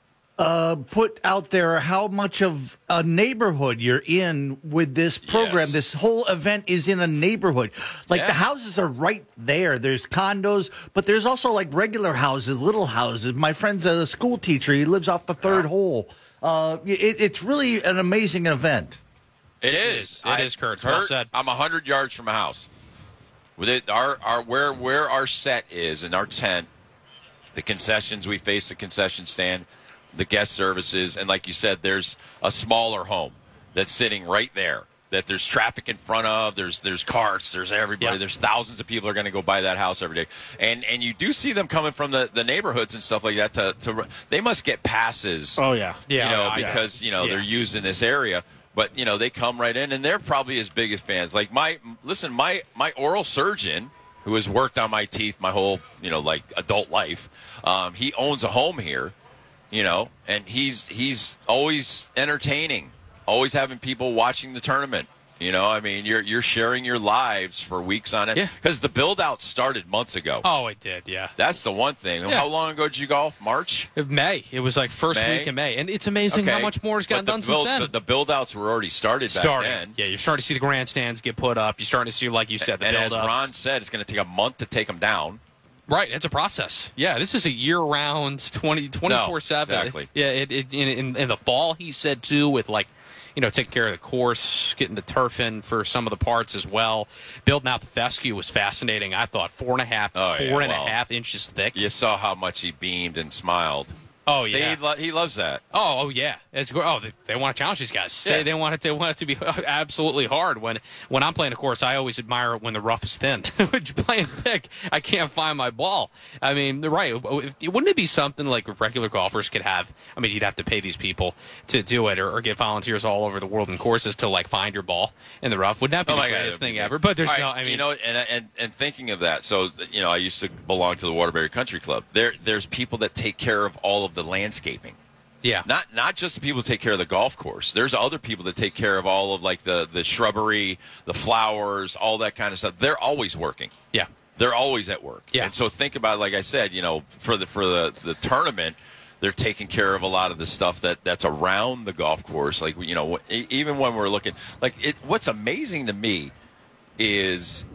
uh, put out there how much of a neighborhood you're in with this program. Yes. This whole event is in a neighborhood. Like Yeah. the houses are right there. There's condos, but there's also like regular houses, little houses. My friend's a school teacher. He lives off the third Yeah. hole. Uh, it, it's really an amazing event. It is. It is, Kurt. Well said. I'm one hundred yards from a house. With it, our, our where where our set is in our tent, the concessions, we face the concession stand, the guest services, and like you said, there's a smaller home that's sitting right there that there's traffic in front of, there's there's carts, there's everybody, Yeah. there's thousands of people are going to go by that house every day. And and you do see them coming from the, the neighborhoods and stuff like that to, to they must get passes. Oh, yeah. Yeah. You know, yeah, because, you know, yeah. they're using this area. But, you know, they come right in, and they're probably as big as fans. Like, my, listen, my, my oral surgeon, who has worked on my teeth my whole, you know, like, adult life, um, he owns a home here, you know, and he's he's always entertaining, always having people watching the tournament. You know, I mean, you're you're sharing your lives for weeks on it. Yeah. Because the build-out started months ago. Oh, it did, yeah. That's the one thing. Yeah. How long ago did you golf? March? May. It was like first May? week in May. And it's amazing Okay. how much more has gotten But done the build, since then. The, the build-outs were already started back starting. then. Yeah, you're starting to see the grandstands get put up. You're starting to see, like you said, the and as build-up. Ron said, it's going to take a month to take them down. Right, it's a process. Yeah, this is a year-round, twenty, twenty-four seven. No, exactly. Yeah, it, it, in, in, in the fall, he said, too, with, like, you know, taking care of the course, getting the turf in for some of the parts as well. Building out the fescue was fascinating, I thought. Four and a half, Oh, yeah, four and a well, half inches thick. You saw how much he beamed and smiled. Oh, yeah. He, lo- he loves that. Oh, oh yeah. It's oh, they, they want to challenge these guys. Yeah. They, they want it. They want it to be absolutely hard. When when I'm playing a course, I always admire it when the rough is thin. When you're playing thick, I can't find my ball. I mean, right? Wouldn't it be something like regular golfers could have? I mean, you'd have to pay these people to do it, or, or get volunteers all over the world in courses to like find your ball in the rough. Would that be Oh the my God, greatest it'd be thing great. ever? But there's All no. right, I mean, you know, and, and and thinking of that, so you know, I used to belong to the Waterbury Country Club. There, there's people that take care of all of the landscaping. yeah. Not not just the people who take care of the golf course. There's other people that take care of all of like the, the shrubbery, the flowers, all that kind of stuff. They're always working. Yeah. They're always at work. Yeah. And so think about, like I said, you know, for the for the, the tournament, they're taking care of a lot of the stuff that, that's around the golf course. Like, you know, even when we're looking, like, it, what's amazing to me is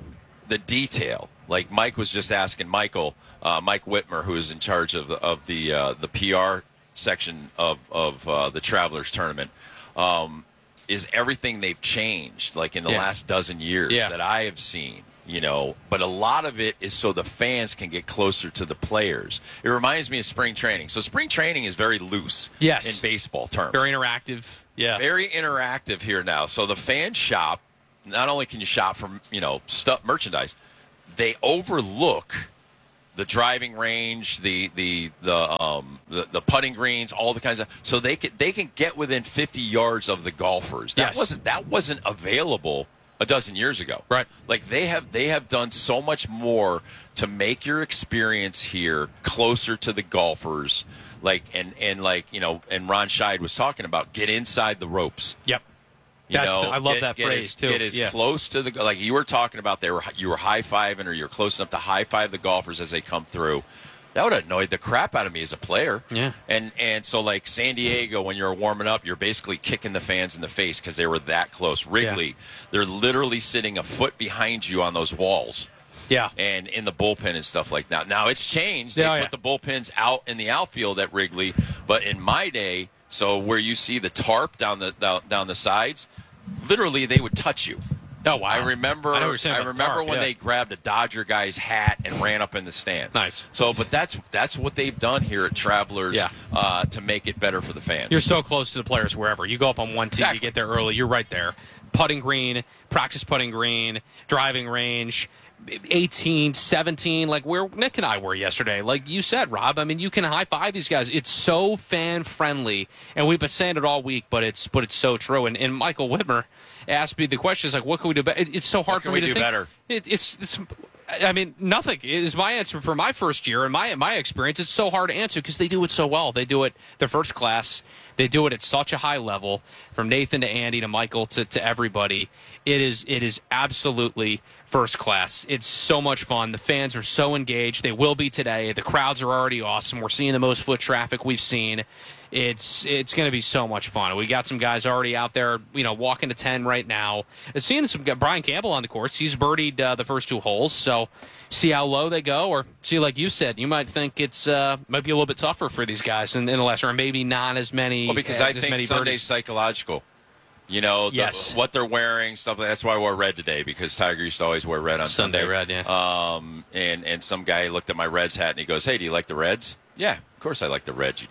the detail. Like Mike was just asking Michael, uh, Mike Whitmer, who is in charge of the, of the uh, the P R section of of uh, the Travelers tournament. Um, is everything they've changed, like in the yeah. last dozen years yeah. that I have seen, you know, but a lot of it is so the fans can get closer to the players. It reminds me of spring training. So spring training is very loose yes. in baseball terms. Very interactive. Yeah. Very interactive here now. So the fan shop, not only can you shop for, you know, stuff, merchandise, they overlook the driving range, the the the um the, the putting greens, all the kinds of so they can they can get within fifty yards of the golfers. That yes. wasn't that wasn't available a dozen years ago. Right. Like they have they have done so much more to make your experience here closer to the golfers. Like and and like, you know, and Ron Scheid was talking about get inside the ropes. Yep. You That's know, the, I love get, that get phrase as, too. Get as yeah. close to the like you were talking about. They were you were high fiving or you're close enough to high five the golfers as they come through. That would have annoyed the crap out of me as a player. Yeah. And and so like San Diego, when you're warming up, you're basically kicking the fans in the face because they were that close. Wrigley, yeah. they're literally sitting a foot behind you on those walls. Yeah. And in the bullpen and stuff like that. Now it's changed. They yeah, put yeah. the bullpens out in the outfield at Wrigley, but in my day, so where you see the tarp down the down, down the sides. Literally, they would touch you. Oh wow! I remember. I, I remember tarp, when yeah. they grabbed a Dodger guy's hat and ran up in the stand. Nice. So, but that's that's what they've done here at Travelers yeah. uh, to make it better for the fans. You're so close to the players wherever you go up on one tee, exactly. you get there early. You're right there. Putting green, practice putting green, driving range. eighteen, seventeen, like where Nick and I were yesterday. Like you said, Rob, I mean, you can high-five these guys. It's so fan-friendly, and we've been saying it all week, but it's but it's so true. And, and Michael Whitmer asked me the question, is like, what can we do better? It, it's so hard what for me to do think. better? It, it's, it's, I mean, nothing is my answer for my first year. And my, my experience, it's so hard to answer because they do it so well. They do it the first class. They do it at such a high level, from Nathan to Andy to Michael to, to everybody. It is it is absolutely first class. It's so much fun. The fans are so engaged. They will be today. The crowds are already awesome. We're seeing the most foot traffic we've seen. It's it's going to be so much fun. We got some guys already out there, you know, walking to ten right now. I've seen some Brian Campbell on the course. He's birdied uh, the first two holes, so see how low they go, or see, like you said, you might think it's uh, might be a little bit tougher for these guys in, in the last, or maybe not as many. Well, because uh, I as think many Sunday's birdies. psychological. You know, the, yes. what they're wearing, stuff like that. That's why I wore red today, because Tiger used to always wear red on Sunday. Sunday. Red, yeah. Um, and, and some guy looked at my Reds hat and he goes, hey, do you like the Reds? Yeah, of course I like the Reds.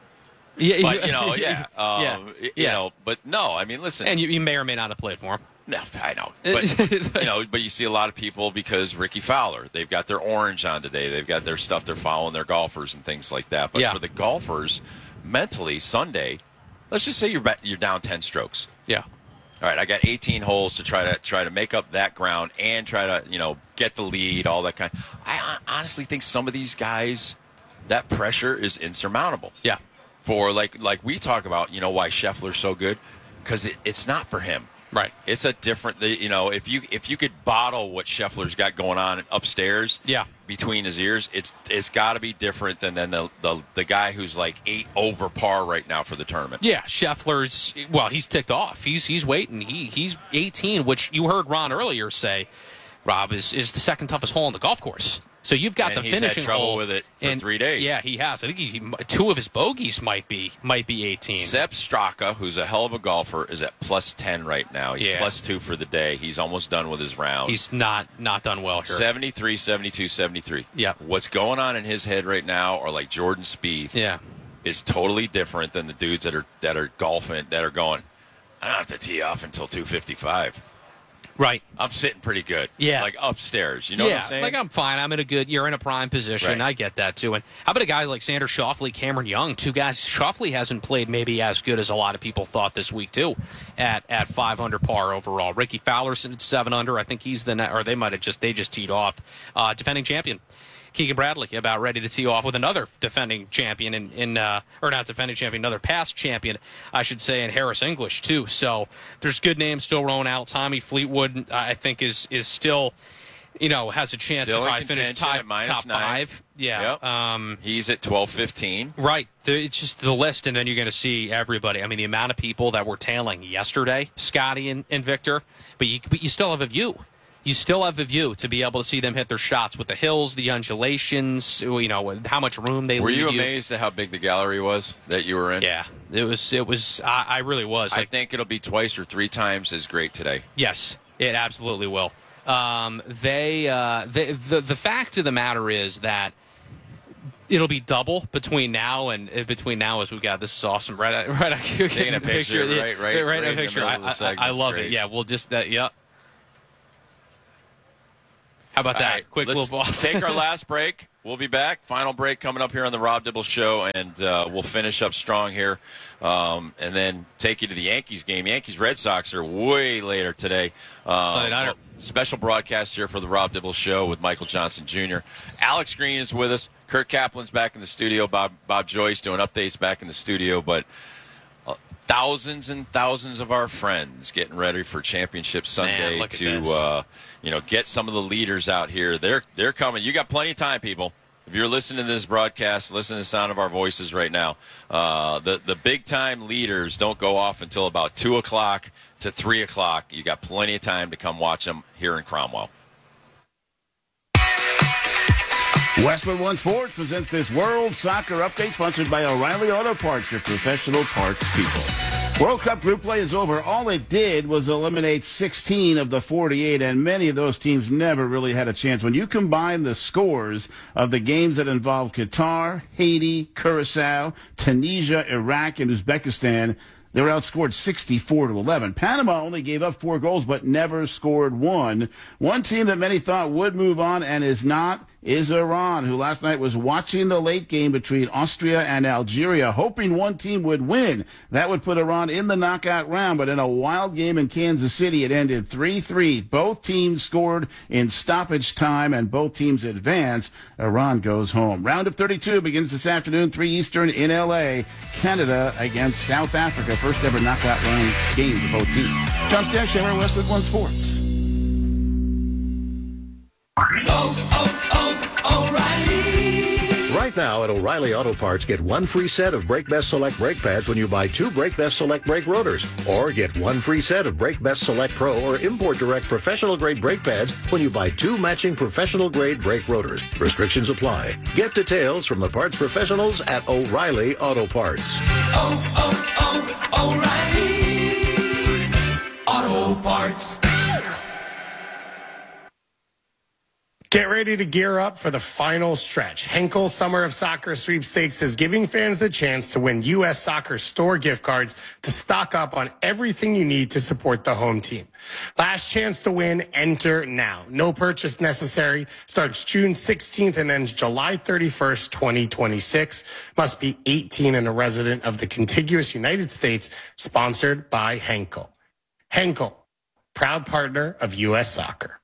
Yeah, but, you know, yeah. Um, yeah. You yeah. know, but no, I mean, listen. And you, you may or may not have played for him. No, I know. But, you know, but you see a lot of people because Ricky Fowler, they've got their orange on today. They've got their stuff. They're following their golfers and things like that. But yeah. for the golfers, mentally, Sunday, let's just say you're you're down ten strokes. Yeah. All right, I got eighteen holes to try to try to make up that ground and try to, you know, get the lead, all that kind. I honestly think some of these guys, that pressure is insurmountable. Yeah. For like like we talk about, you know, why Scheffler's so good, because it, it's not for him. Right. It's a different, you know, if you if you could bottle what Scheffler's got going on upstairs, yeah. between his ears, it's it's got to be different than, than the, the the guy who's like eight over par right now for the tournament. Yeah, Scheffler's, well, he's ticked off. He's he's waiting. He he's eighteen, which you heard Ron earlier say, Rob, is is the second toughest hole on the golf course. So you've got and the he's finishing had trouble hole with it for and, three days. Yeah, he has. I think he, he, two of his bogeys might be might be eighteen. Sepp Straka, who's a hell of a golfer, is at plus ten right now. He's yeah. plus two for the day. He's almost done with his round. He's not not done well here. seventy-three, seventy-two, seventy-three. Yeah. What's going on in his head right now, or like Jordan Spieth, yeah. is totally different than the dudes that are that are golfing that are going, I don't have to tee off until two fifty-five. Right. I'm sitting pretty good. Yeah. Like upstairs. You know yeah, what I'm saying? like I'm fine. I'm in a good, you're in a prime position. Right. I get that too. And how about a guy like Xander Schauffele, Cameron Young, two guys. Schauffele hasn't played maybe as good as a lot of people thought this week too, at at five under par overall. Ricky Fowler's at seven under. I think he's the net, or they might have just they just teed off. Uh, defending champion Keegan Bradley about ready to tee off with another defending champion in, in uh, or not defending champion, another past champion, I should say, in Harris English too. So there's good names still rolling out. Tommy Fleetwood, I think, is is still, you know, has a chance Still to in probably finish contention top, at minus top nine. five. Yeah. Yep. Um, He's at twelve fifteen. Right. The, it's just the list, and then you're going to see everybody. I mean, the amount of people that were tailing yesterday, Scotty and, and Victor, but you, but you still have a view. you still have a view to be able to see them hit their shots with the hills, the undulations, you know, how much room they were leave you. Were you amazed at how big the gallery was that you were in? Yeah, it was. It was. I, I really was. I like, think it'll be twice or three times as great today. Yes, it absolutely will. Um, they, uh, they, the the fact of the matter is that it'll be double between now and uh, between now as we got this is awesome. Right, right. I Taking a picture, picture, right, right, right, right, right a in the picture. middle I, of the I, segment. I love Great. it. Yeah, we'll just that. Yep. How about All that? right, Quick let's little ball. Take our last break. We'll be back. Final break coming up here on the Rob Dibble Show, and uh, we'll finish up strong here, um, and then take you to the Yankees game. Yankees Red Sox are way later today. Um, Sunday nighter. Special broadcast here for the Rob Dibble Show with Michael Johnson Junior Alex Green is with us. Kurt Kaplan's back in the studio. Bob Bob Joyce doing updates back in the studio, but. Thousands and thousands of our friends getting ready for Championship Sunday Man, to, uh, you know, get some of the leaders out here. They're they're coming. You got plenty of time, people. If you're listening to this broadcast, listen to the sound of our voices right now. Uh, the the big time leaders don't go off until about two o'clock to three o'clock. You got plenty of time to come watch them here in Cromwell. Westwood One Sports presents this World Soccer Update sponsored by O'Reilly Auto Parts, your professional parts people. World Cup group play is over. All it did was eliminate sixteen of the forty-eight, and many of those teams never really had a chance. When you combine the scores of the games that involve Qatar, Haiti, Curacao, Tunisia, Iraq, and Uzbekistan, they were outscored sixty-four to eleven. Panama only gave up four goals but never scored one. One team that many thought would move on and is not is Iran, who last night was watching the late game between Austria and Algeria, hoping one team would win. That would put Iran in the knockout round, but in a wild game in Kansas City, it ended three three. Both teams scored in stoppage time, and both teams advanced. Iran goes home. Round of thirty-two begins this afternoon, three Eastern in L A. Canada against South Africa. First ever knockout round game for both teams. John Stashower, Westwood One Sports. Oh, oh, oh, O'Reilly. Right now at O'Reilly Auto Parts, get one free set of Brake Best Select brake pads when you buy two Brake Best Select brake rotors. Or get one free set of Brake Best Select Pro or Import Direct professional grade brake pads when you buy two matching professional grade brake rotors. Restrictions apply. Get details from the parts professionals at O'Reilly Auto Parts. Oh, oh, oh, O'Reilly Auto Parts. Get ready to gear up for the final stretch. Henkel Summer of Soccer Sweepstakes is giving fans the chance to win U S Soccer store gift cards to stock up on everything you need to support the home team. Last chance to win, enter now. No purchase necessary. Starts June sixteenth and ends July thirty-first, twenty twenty-six. Must be eighteen and a resident of the contiguous United States. Sponsored by Henkel. Henkel, proud partner of U S Soccer.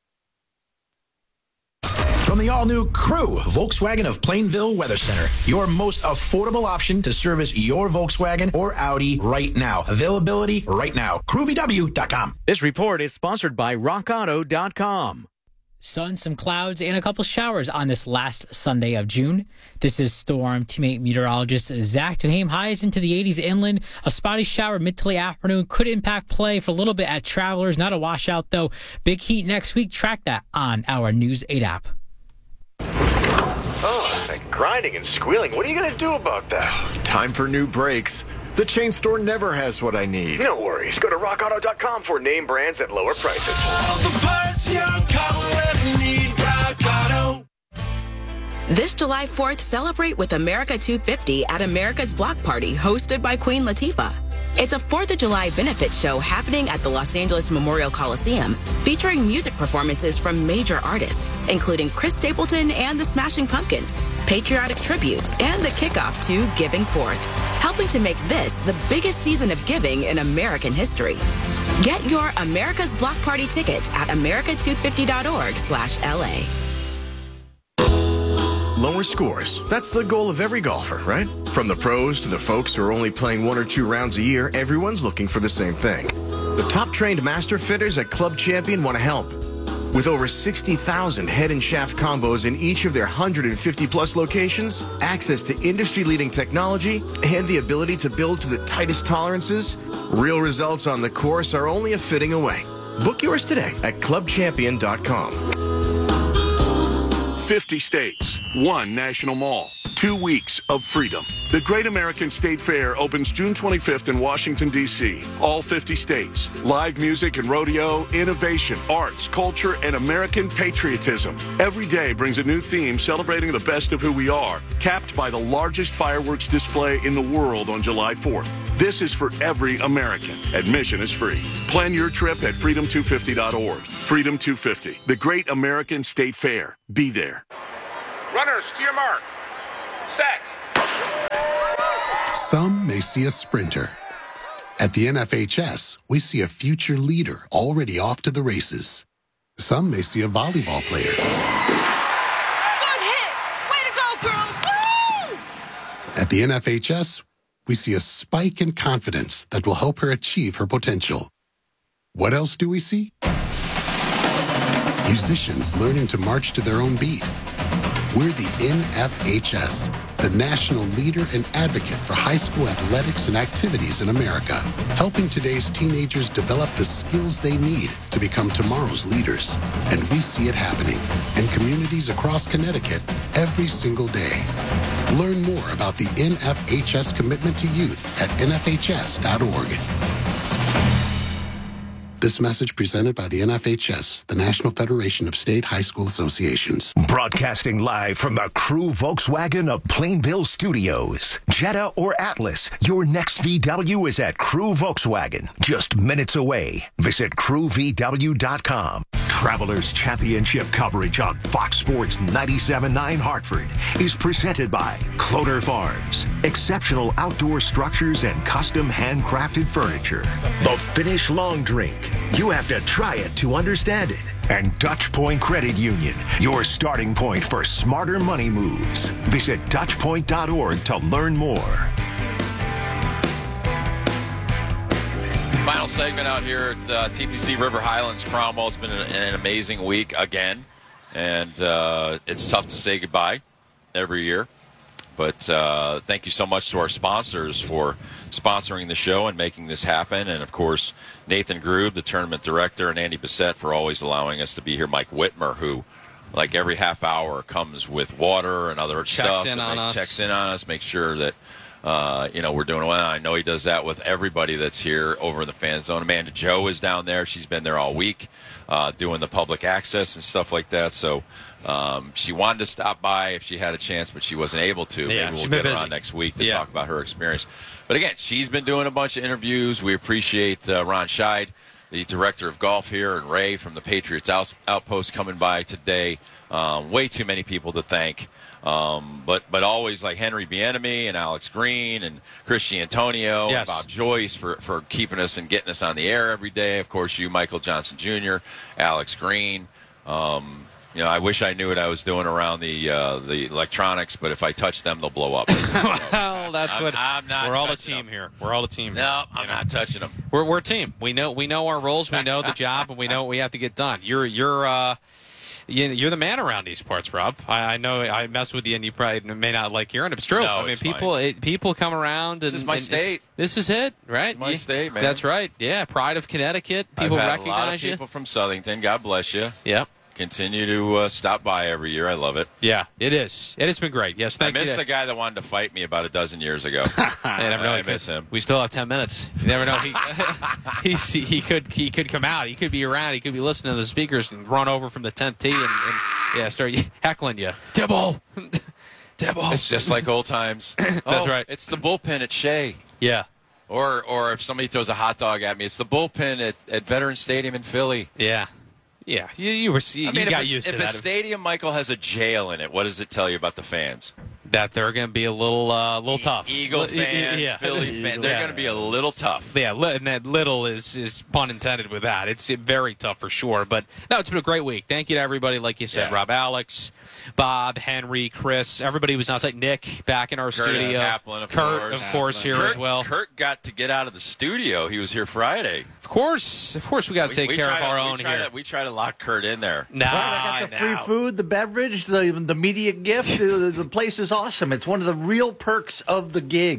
From the all-new Crew, Volkswagen of Plainville Weather Center, your most affordable option to service your Volkswagen or Audi right now. Availability right now. crew v w dot com. This report is sponsored by rock auto dot com. Sun, some clouds, and a couple showers on this last Sunday of June. This is Storm Teammate meteorologist Zach Duhame. Highs into the eighties inland. A spotty shower mid to late afternoon could impact play for a little bit at Travelers. Not a washout, though. Big heat next week. Track that on our News eight app. Oh, that grinding and squealing. What are you going to do about that? Time for new brakes. The chain store never has what I need. No worries. Go to rock auto dot com for name brands at lower prices. All the parts your car will ever need. Rock Auto. This July fourth, celebrate with America two fifty at America's Block Party, hosted by Queen Latifah. It's a fourth of July benefit show happening at the Los Angeles Memorial Coliseum, featuring music performances from major artists, including Chris Stapleton and the Smashing Pumpkins, patriotic tributes, and the kickoff to Giving Forth, helping to make this the biggest season of giving in American history. Get your America's Block Party tickets at america two fifty dot org slash L A. Lower scores. That's the goal of every golfer, right? From the pros to the folks who are only playing one or two rounds a year, everyone's looking for the same thing. The top-trained master fitters at Club Champion want to help. With over sixty thousand head and shaft combos in each of their one hundred fifty plus locations, access to industry-leading technology, and the ability to build to the tightest tolerances, real results on the course are only a fitting away. Book yours today at club champion dot com. fifty states, one national mall, two weeks of freedom. The Great American State Fair opens June twenty-fifth in Washington, D C All fifty states. Live music and rodeo, innovation, arts, culture, and American patriotism. Every day brings a new theme celebrating the best of who we are, capped by the largest fireworks display in the world on July fourth. This is for every American. Admission is free. Plan your trip at freedom two fifty dot org. Freedom two fifty, the Great American State Fair. Be there. Runners, to your mark. Set. Some may see a sprinter. At the N F H S, we see a future leader already off to the races. Some may see a volleyball player. Good hit! Way to go, girls! Woo! At the N F H S, we see a spike in confidence that will help her achieve her potential. What else do we see? Musicians learning to march to their own beat. We're the N F H S, the national leader and advocate for high school athletics and activities in America, helping today's teenagers develop the skills they need to become tomorrow's leaders. And we see it happening in communities across Connecticut every single day. Learn more about the N F H S commitment to youth at N F H S dot org. This message presented by the N F H S, the National Federation of State High School Associations. Broadcasting live from the Crew Volkswagen of Plainville Studios. Jetta or Atlas, your next V W is at Crew Volkswagen, just minutes away. Visit crew v w dot com. Travelers Championship coverage on Fox Sports ninety-seven point nine Hartford is presented by Cloder Farms. Exceptional outdoor structures and custom handcrafted furniture. The Finnish Long Drink. You have to try it to understand it. And Dutch Point Credit Union, your starting point for smarter money moves. Visit dutch point dot org to learn more. Final segment out here at uh, T P C River Highlands Cromwell. It's been an, an amazing week again, and uh, it's tough to say goodbye every year. But uh, thank you so much to our sponsors for sponsoring the show and making this happen. And, of course, Nathan Grube, the tournament director, and Andy Bissett for always allowing us to be here. Mike Whitmer, who, like every half hour, comes with water and other checks stuff. In on make, us. Checks in on us, make sure that Uh, you know, we're doing well. I know he does that with everybody that's here over in the fan zone. Amanda Joe is down there. She's been there all week uh, doing the public access and stuff like that. So um, she wanted to stop by if she had a chance, but she wasn't able to. Yeah, Maybe she's we'll been get her busy. on next week to Yeah. talk about her experience. But again, she's been doing a bunch of interviews. We appreciate uh, Ron Scheid, the director of golf here, and Ray from the Patriots Out- Outpost coming by today. Um, way too many people to thank. Um, but but always like Henry Bienemy and Alex Green and Christian Antonio Yes. and Bob Joyce for, for keeping us and getting us on the air every day. Of course, you, Michael Johnson Junior, Alex Green. Um, you know, I wish I knew what I was doing around the uh, the electronics, but if I touch them, they'll blow up. Well, that's I'm- what I'm not we're all a touching team them. here. We're all a team. No, here. I'm not touching them. We're we're a team. We know we know our roles. We know the job, and we know what we have to get done. You're you're uh, you- you're the man around these parts, Rob. I, I know I messed with you, and you probably may not like hearing it. But it's true. No, I mean, it's people fine. it, people come around. And, This is my and it's- state. This is it, right? my You- state, man. That's right. Yeah, pride of Connecticut. People I've had recognize a lot of you. people from Southington. God bless you. Yep. Continue to uh, stop by every year. I love it. Yeah, it is. It has been great. Yes, I thank you. miss the guy that wanted to fight me about a dozen years ago. I never know. I He could- miss him. We still have ten minutes. You never know. He, he's, he could he could come out. He could be around. He could be listening to the speakers and run over from the tenth tee and, and yeah, start heckling you. Dibble, Dibble. It's just like old times. That's Oh, right. It's the bullpen at Shea. Yeah. Or or if somebody throws a hot dog at me, it's the bullpen at, at Veterans Stadium in Philly. Yeah. Yeah. You, you were you I mean, got if, a, used if to a that. stadium, Michael, has a jail in it, what does it tell you about the fans? that they're going to be a little uh, little tough. Eagle Li- fans, yeah. Philly fans, they're Yeah. going to be a little tough. Yeah, li- and that little is, is pun intended with that. It's very tough for sure. But no, it's been a great week. Thank you to everybody, like you said, Yeah. Rob, Alex, Bob, Henry, Chris. Everybody was outside. Nick back in our Curtis studio. Kaplan, of Kurt, course. of course, here Kurt, as well. Kurt got to get out of the studio. He was here Friday. Of course, of course, we got to take we care of try to- our we own try here. To, we try to lock Kurt in there. Nah, I got the free food, the beverage, the the media gift. the, the place is awesome. It's one of the real perks of the gig.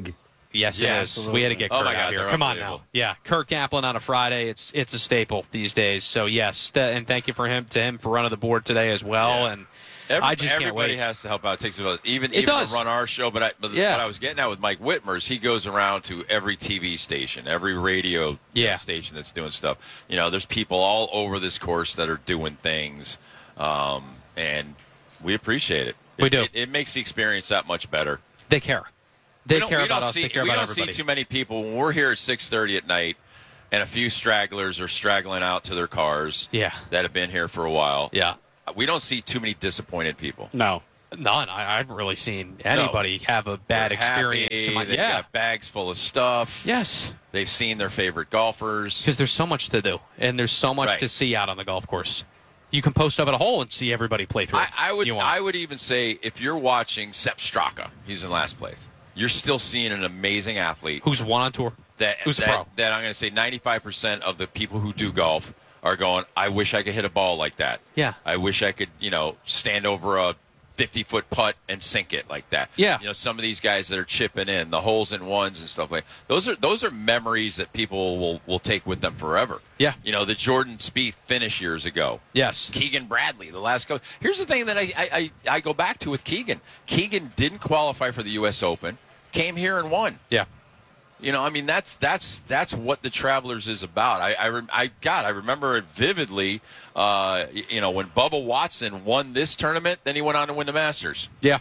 Yes, Yeah, it is. absolutely. We had to get Oh Kirk my out God, here. they're Come on unbelievable. now. Yeah, Kirk Kaplan on a Friday. It's it's a staple these days. So yes, th- and thank you for him to him for running the board today as well. Yeah. And Every, I just can't everybody wait. has to help out. It takes about even It even does. to run our show. But, I, but Yeah. what I was getting at with Mike Whitmer is he goes around to every T V station, every radio Yeah. station that's doing stuff. You know, there's people all over this course that are doing things, um, and we appreciate it. We It- do. It, it makes the experience that much better. They care. They We don't- care we about don't us. See, they care we about don't everybody. see too many people when we're here at six thirty at night, and a few stragglers are straggling out to their cars. Yeah. That have been here for a while. Yeah. We don't see too many disappointed people. No, none. I, I haven't really seen anybody have a bad They're experience. happy, To my, they've yeah, got bags full of stuff. Yes. They've seen their favorite golfers. Because there's so much to do, and there's so much Right. to see out on the golf course. You can post up at a hole and see everybody play through. I, I would You want. I would even say if you're watching Sepp Straka, he's in last place. You're still seeing an amazing athlete who's won on tour. That, Who's a that, pro. that I'm going to say ninety-five percent of the people who do golf are going, I wish I could hit a ball like that. Yeah. I wish I could, you know, stand over a fifty-foot putt and sink it like that. Yeah. You know, some of these guys that are chipping in, the holes in ones and stuff like those are those are memories that people will, will take with them forever. Yeah. You know, the Jordan Spieth finish years ago. Yes. Keegan Bradley, the last go. Here's the thing that I, I, I, I go back to with Keegan. Keegan didn't qualify for the U S Open, came here and won. Yeah. You know, I mean, that's that's that's what the Travelers is about. I, I, rem- I God, I remember it vividly. Uh, y- you know, when Bubba Watson won this tournament, then he went on to win the Masters. Yeah.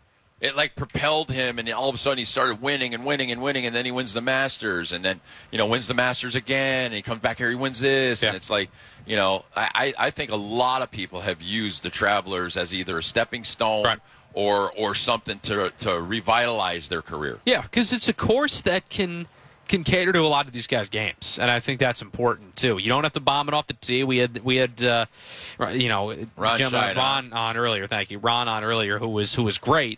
It like propelled him, and all of a sudden he started winning and winning and winning, and then he wins the Masters, and then you know wins the Masters again, and he comes back here, he wins this, Yeah. and it's like, you know, I, I I think a lot of people have used the Travelers as either a stepping stone. Right. Or, or something to to revitalize their career. Yeah, because it's a course that can can cater to a lot of these guys' games, and I think that's important too. You don't have to bomb it off the tee. We had we had uh, you know Ron gentleman Schein Ron on earlier. Thank you, Ron on earlier, who was who was great,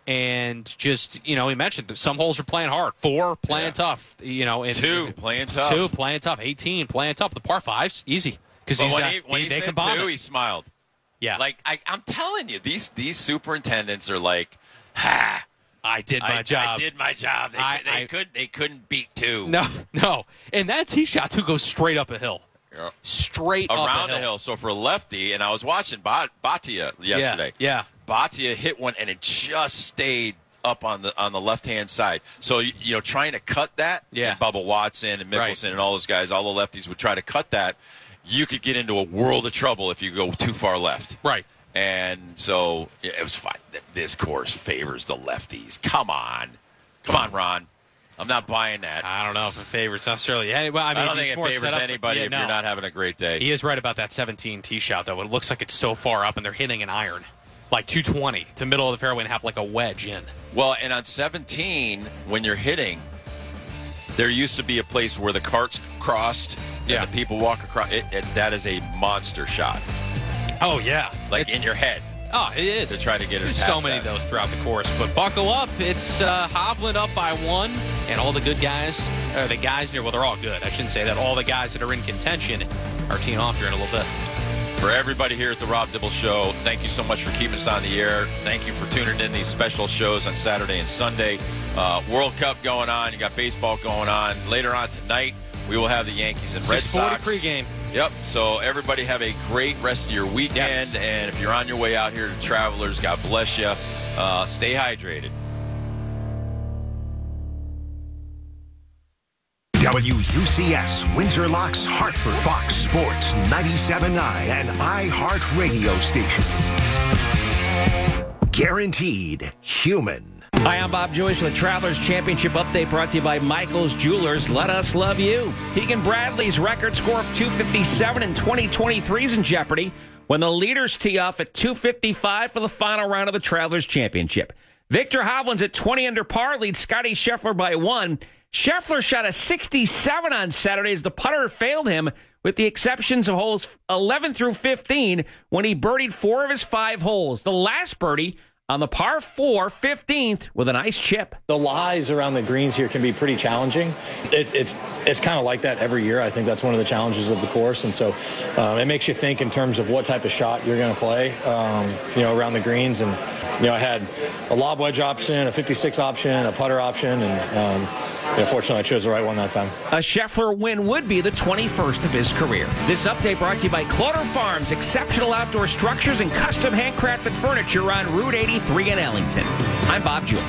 and just you know he mentioned that some holes are playing hard, four playing Yeah. tough. You know, and Two playing tough. two playing tough, eighteen playing tough. The par fives easy because But he's when uh, he, when he, they said can bomb two, it. he smiled. Yeah, Like I, I'm telling you, these these superintendents are like, ha! I did my I, job. I did my job. They, I- they I- could they couldn't beat two. No, no, and that tee shot too goes straight up a hill, Yeah. straight up a Around hill. the hill. So for a lefty, and I was watching Bat- Batia yesterday. Yeah, Batia hit one, and it just stayed up on the on the left hand side. So you you know, trying to cut that. Yeah. And Bubba Watson and Mickelson Right. and all those guys, all the lefties would try to cut that. You could get into a world of trouble if you go too far left. right. And so yeah, it was fine. This course favors the lefties. Come on. Come on, Ron. I'm not buying that. I don't know if it favors necessarily. Any, well, I, mean, I don't it's think it more favors set up- anybody yeah, if no. you're not having a great day. He is right about that seventeen tee shot, though. It looks like it's so far up, and they're hitting an iron, like two twenty to middle of the fairway and have like a wedge in. Well, and on seventeen, when you're hitting, there used to be a place where the carts crossed and Yeah. the people walk across. It, it, that is a monster shot, Oh yeah, like It's- in your head. Oh, it is. To try to get it There's past so many that. of those throughout the course. But buckle up. It's uh, Hovland up by one, and all the good guys, uh, the guys here, well, they're all good. I shouldn't say that. All the guys that are in contention are teeing off here in a little bit. For everybody here at the Rob Dibble Show, thank you so much for keeping us on the air. Thank you for tuning in these special shows on Saturday and Sunday. Uh, World Cup going on. You got baseball going on. Later on tonight, we will have the Yankees and Red six forty Sox. pregame. Yep. So everybody have a great rest of your weekend. And if you're on your way out here to Travelers, God bless you. Uh, stay hydrated. W U C S, Windsor Locks, Hartford, Fox Sports, ninety-seven point nine, and iHeartRadio station. Guaranteed human. Hi, I'm Bob Joyce with the Travelers Championship Update brought to you by Michael's Jewelers. Let us love you. Keegan Bradley's record score of two fifty-seven in twenty twenty-three is in jeopardy when the leaders tee off at two fifty-five for the final round of the Travelers Championship. Victor Hovland's at twenty under par, leads Scotty Scheffler by one. Scheffler shot a sixty-seven on Saturday as the putter failed him, with the exceptions of holes eleven through fifteen when he birdied four of his five holes. The last birdie on the par four, fifteenth, with a nice chip. The lies around the greens here can be pretty challenging. It, it's it's kind of like that every year. I think that's one of the challenges of the course, and so um, it makes you think in terms of what type of shot you're going to play, um, you know, around the greens. And You know, I had a lob wedge option, a fifty-six option, a putter option, and um, yeah, fortunately I chose the right one that time. A Scheffler win would be the twenty-first of his career. This update brought to you by Cloder Farms, exceptional outdoor structures and custom handcrafted furniture on Route eighty-three in Ellington. I'm Bob Jules.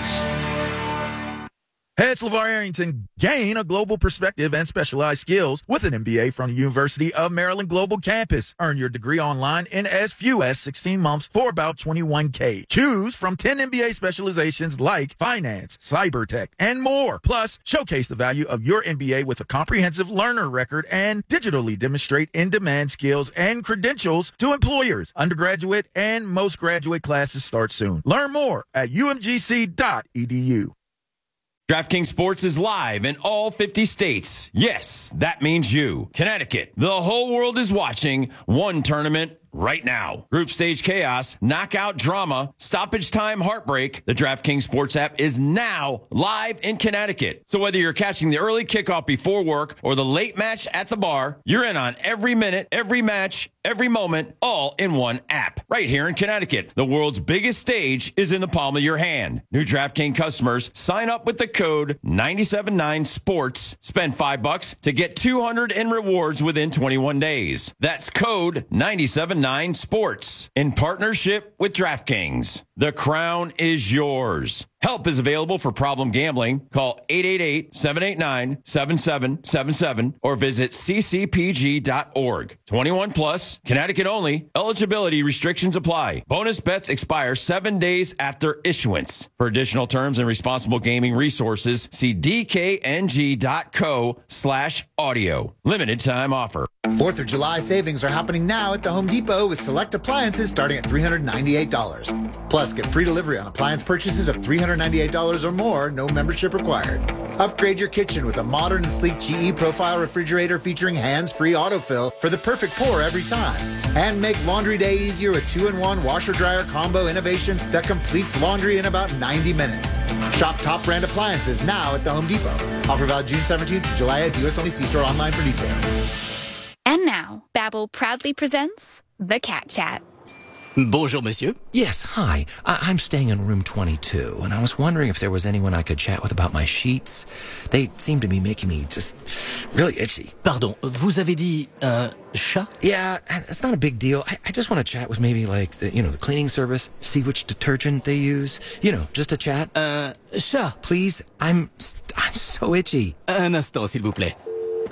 Head LeVar Arrington, gain a global perspective and specialized skills with an M B A from the University of Maryland Global Campus. Earn your degree online in as few as sixteen months for about twenty-one K. Choose from ten M B A specializations like finance, cyber tech, and more. Plus, showcase the value of your M B A with a comprehensive learner record and digitally demonstrate in-demand skills and credentials to employers. Undergraduate and most graduate classes start soon. Learn more at U M G C dot E D U. DraftKings Sports is live in all fifty states. Yes, that means you. Connecticut. The whole world is watching one tournament right now. Group stage chaos, knockout drama, stoppage time heartbreak. The DraftKings Sports app is now live in Connecticut. So whether you're catching the early kickoff before work or the late match at the bar, you're in on every minute, every match, every moment, all in one app. Right here in Connecticut. The world's biggest stage is in the palm of your hand. New DraftKings customers sign up with the code nine seven nine sports. Spend five bucks to get two hundred in rewards within twenty-one days. That's code nine seven nine sports in partnership with DraftKings. The crown is yours. Help is available for problem gambling. Call eight eight eight, seven eight nine, seven seven seven seven or visit c c p g dot org. twenty-one plus, Connecticut only. Eligibility restrictions apply. Bonus bets expire seven days after issuance. For additional terms and responsible gaming resources, see d k n g dot co slash audio. Limited time offer. fourth of July savings are happening now at the Home Depot with select appliances starting at three hundred ninety-eight dollars. Plus, get free delivery on appliance purchases of three hundred ninety-eight dollars or more, no membership required. Upgrade your kitchen with a modern and sleek G E Profile refrigerator featuring hands-free autofill for the perfect pour every time. And make laundry day easier with two in one washer-dryer combo innovation that completes laundry in about ninety minutes. Shop top brand appliances now at the Home Depot. Offer valid June seventeenth to July eighth, U S only. See store online for details. And now, Babbel proudly presents The Cat Chat. Bonjour, monsieur. Yes, hi. I- I'm staying in room twenty-two, and I was wondering if there was anyone I could chat with about my sheets. They seem to be making me just really itchy. Pardon, vous avez dit un chat? Yeah, it's not a big deal. I, I just want to chat with maybe like the, you know, the cleaning service, see which detergent they use. You know, just a chat. Un chat. Please, I'm I'm so itchy. Un instant, s'il vous plaît.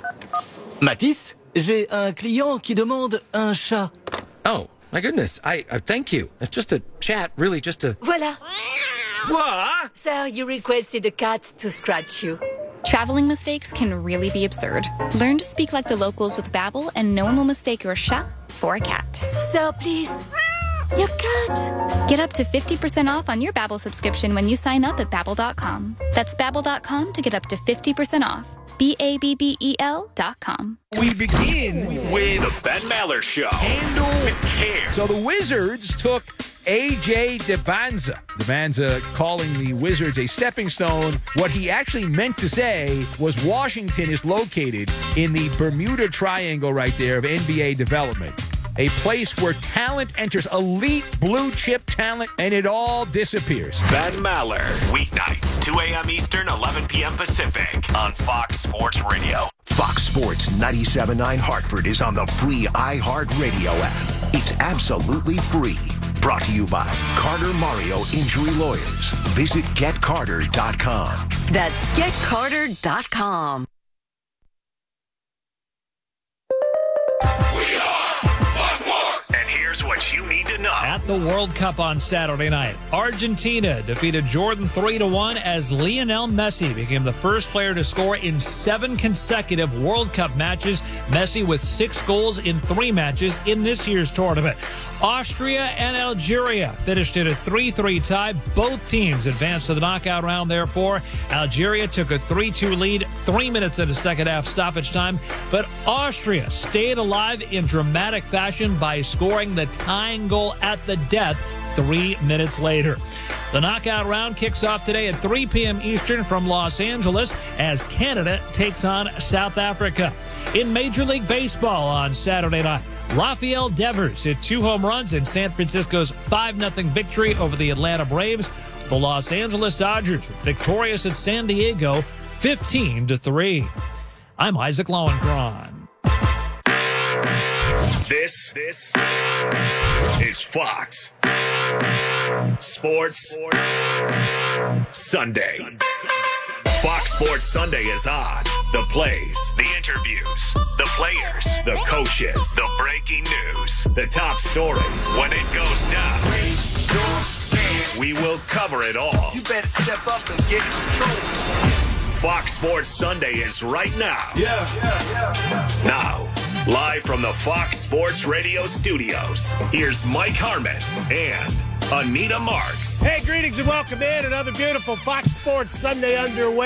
Matisse, j'ai un client qui demande un chat. Oh. My goodness, I, I thank you. It's just a chat, really just a... Voila. What? Sir, you requested a cat to scratch you. Traveling mistakes can really be absurd. Learn to speak like the locals with Babbel, and no one will mistake your chat for a cat. Sir, please. Your cat. Get up to fifty percent off on your Babbel subscription when you sign up at Babbel dot com. That's Babbel dot com to get up to fifty percent off. B A B B E L dot com. We begin with the Ben Maller Show. Handle with care. So the Wizards took A J DeBanza. DeBanza calling the Wizards a stepping stone. What he actually meant to say was Washington is located in the Bermuda Triangle right there of N B A development. A place where talent enters, elite blue chip talent, and it all disappears. Ben Maller, weeknights, two a.m. Eastern, eleven p.m. Pacific, on Fox Sports Radio. Fox Sports ninety-seven point nine Hartford is on the free iHeartRadio app. It's absolutely free. Brought to you by Carter Mario Injury Lawyers. Visit get carter dot com. That's get carter dot com. And here's what you need to know. At the World Cup on Saturday night, Argentina defeated Jordan three to one as Lionel Messi became the first player to score in seven consecutive World Cup matches. Messi with six goals in three matches in this year's tournament. Austria and Algeria finished in a three three tie. Both teams advanced to the knockout round, therefore. Algeria took a three two lead, three minutes in the second half stoppage time. But Austria stayed alive in dramatic fashion by scoring the tying goal at the death three minutes later. The knockout round kicks off today at three p.m. Eastern from Los Angeles as Canada takes on South Africa. In Major League Baseball on Saturday night, Rafael Devers hit two home runs in San Francisco's five nothing victory over the Atlanta Braves. The Los Angeles Dodgers were victorious at San Diego fifteen to three. I'm Isaac Lowenkron. This, this is Fox Sports Sunday. Fox Sports Sunday is on. The plays, the interviews, the players, the coaches, the breaking news, the top stories. When it goes down, we will cover it all. You better step up and get in control. Fox Sports Sunday is right now. Yeah, yeah, yeah. Now, live from the Fox Sports Radio studios, here's Mike Harmon and Anita Marks. Hey, greetings and welcome in. Another beautiful Fox Sports Sunday underway.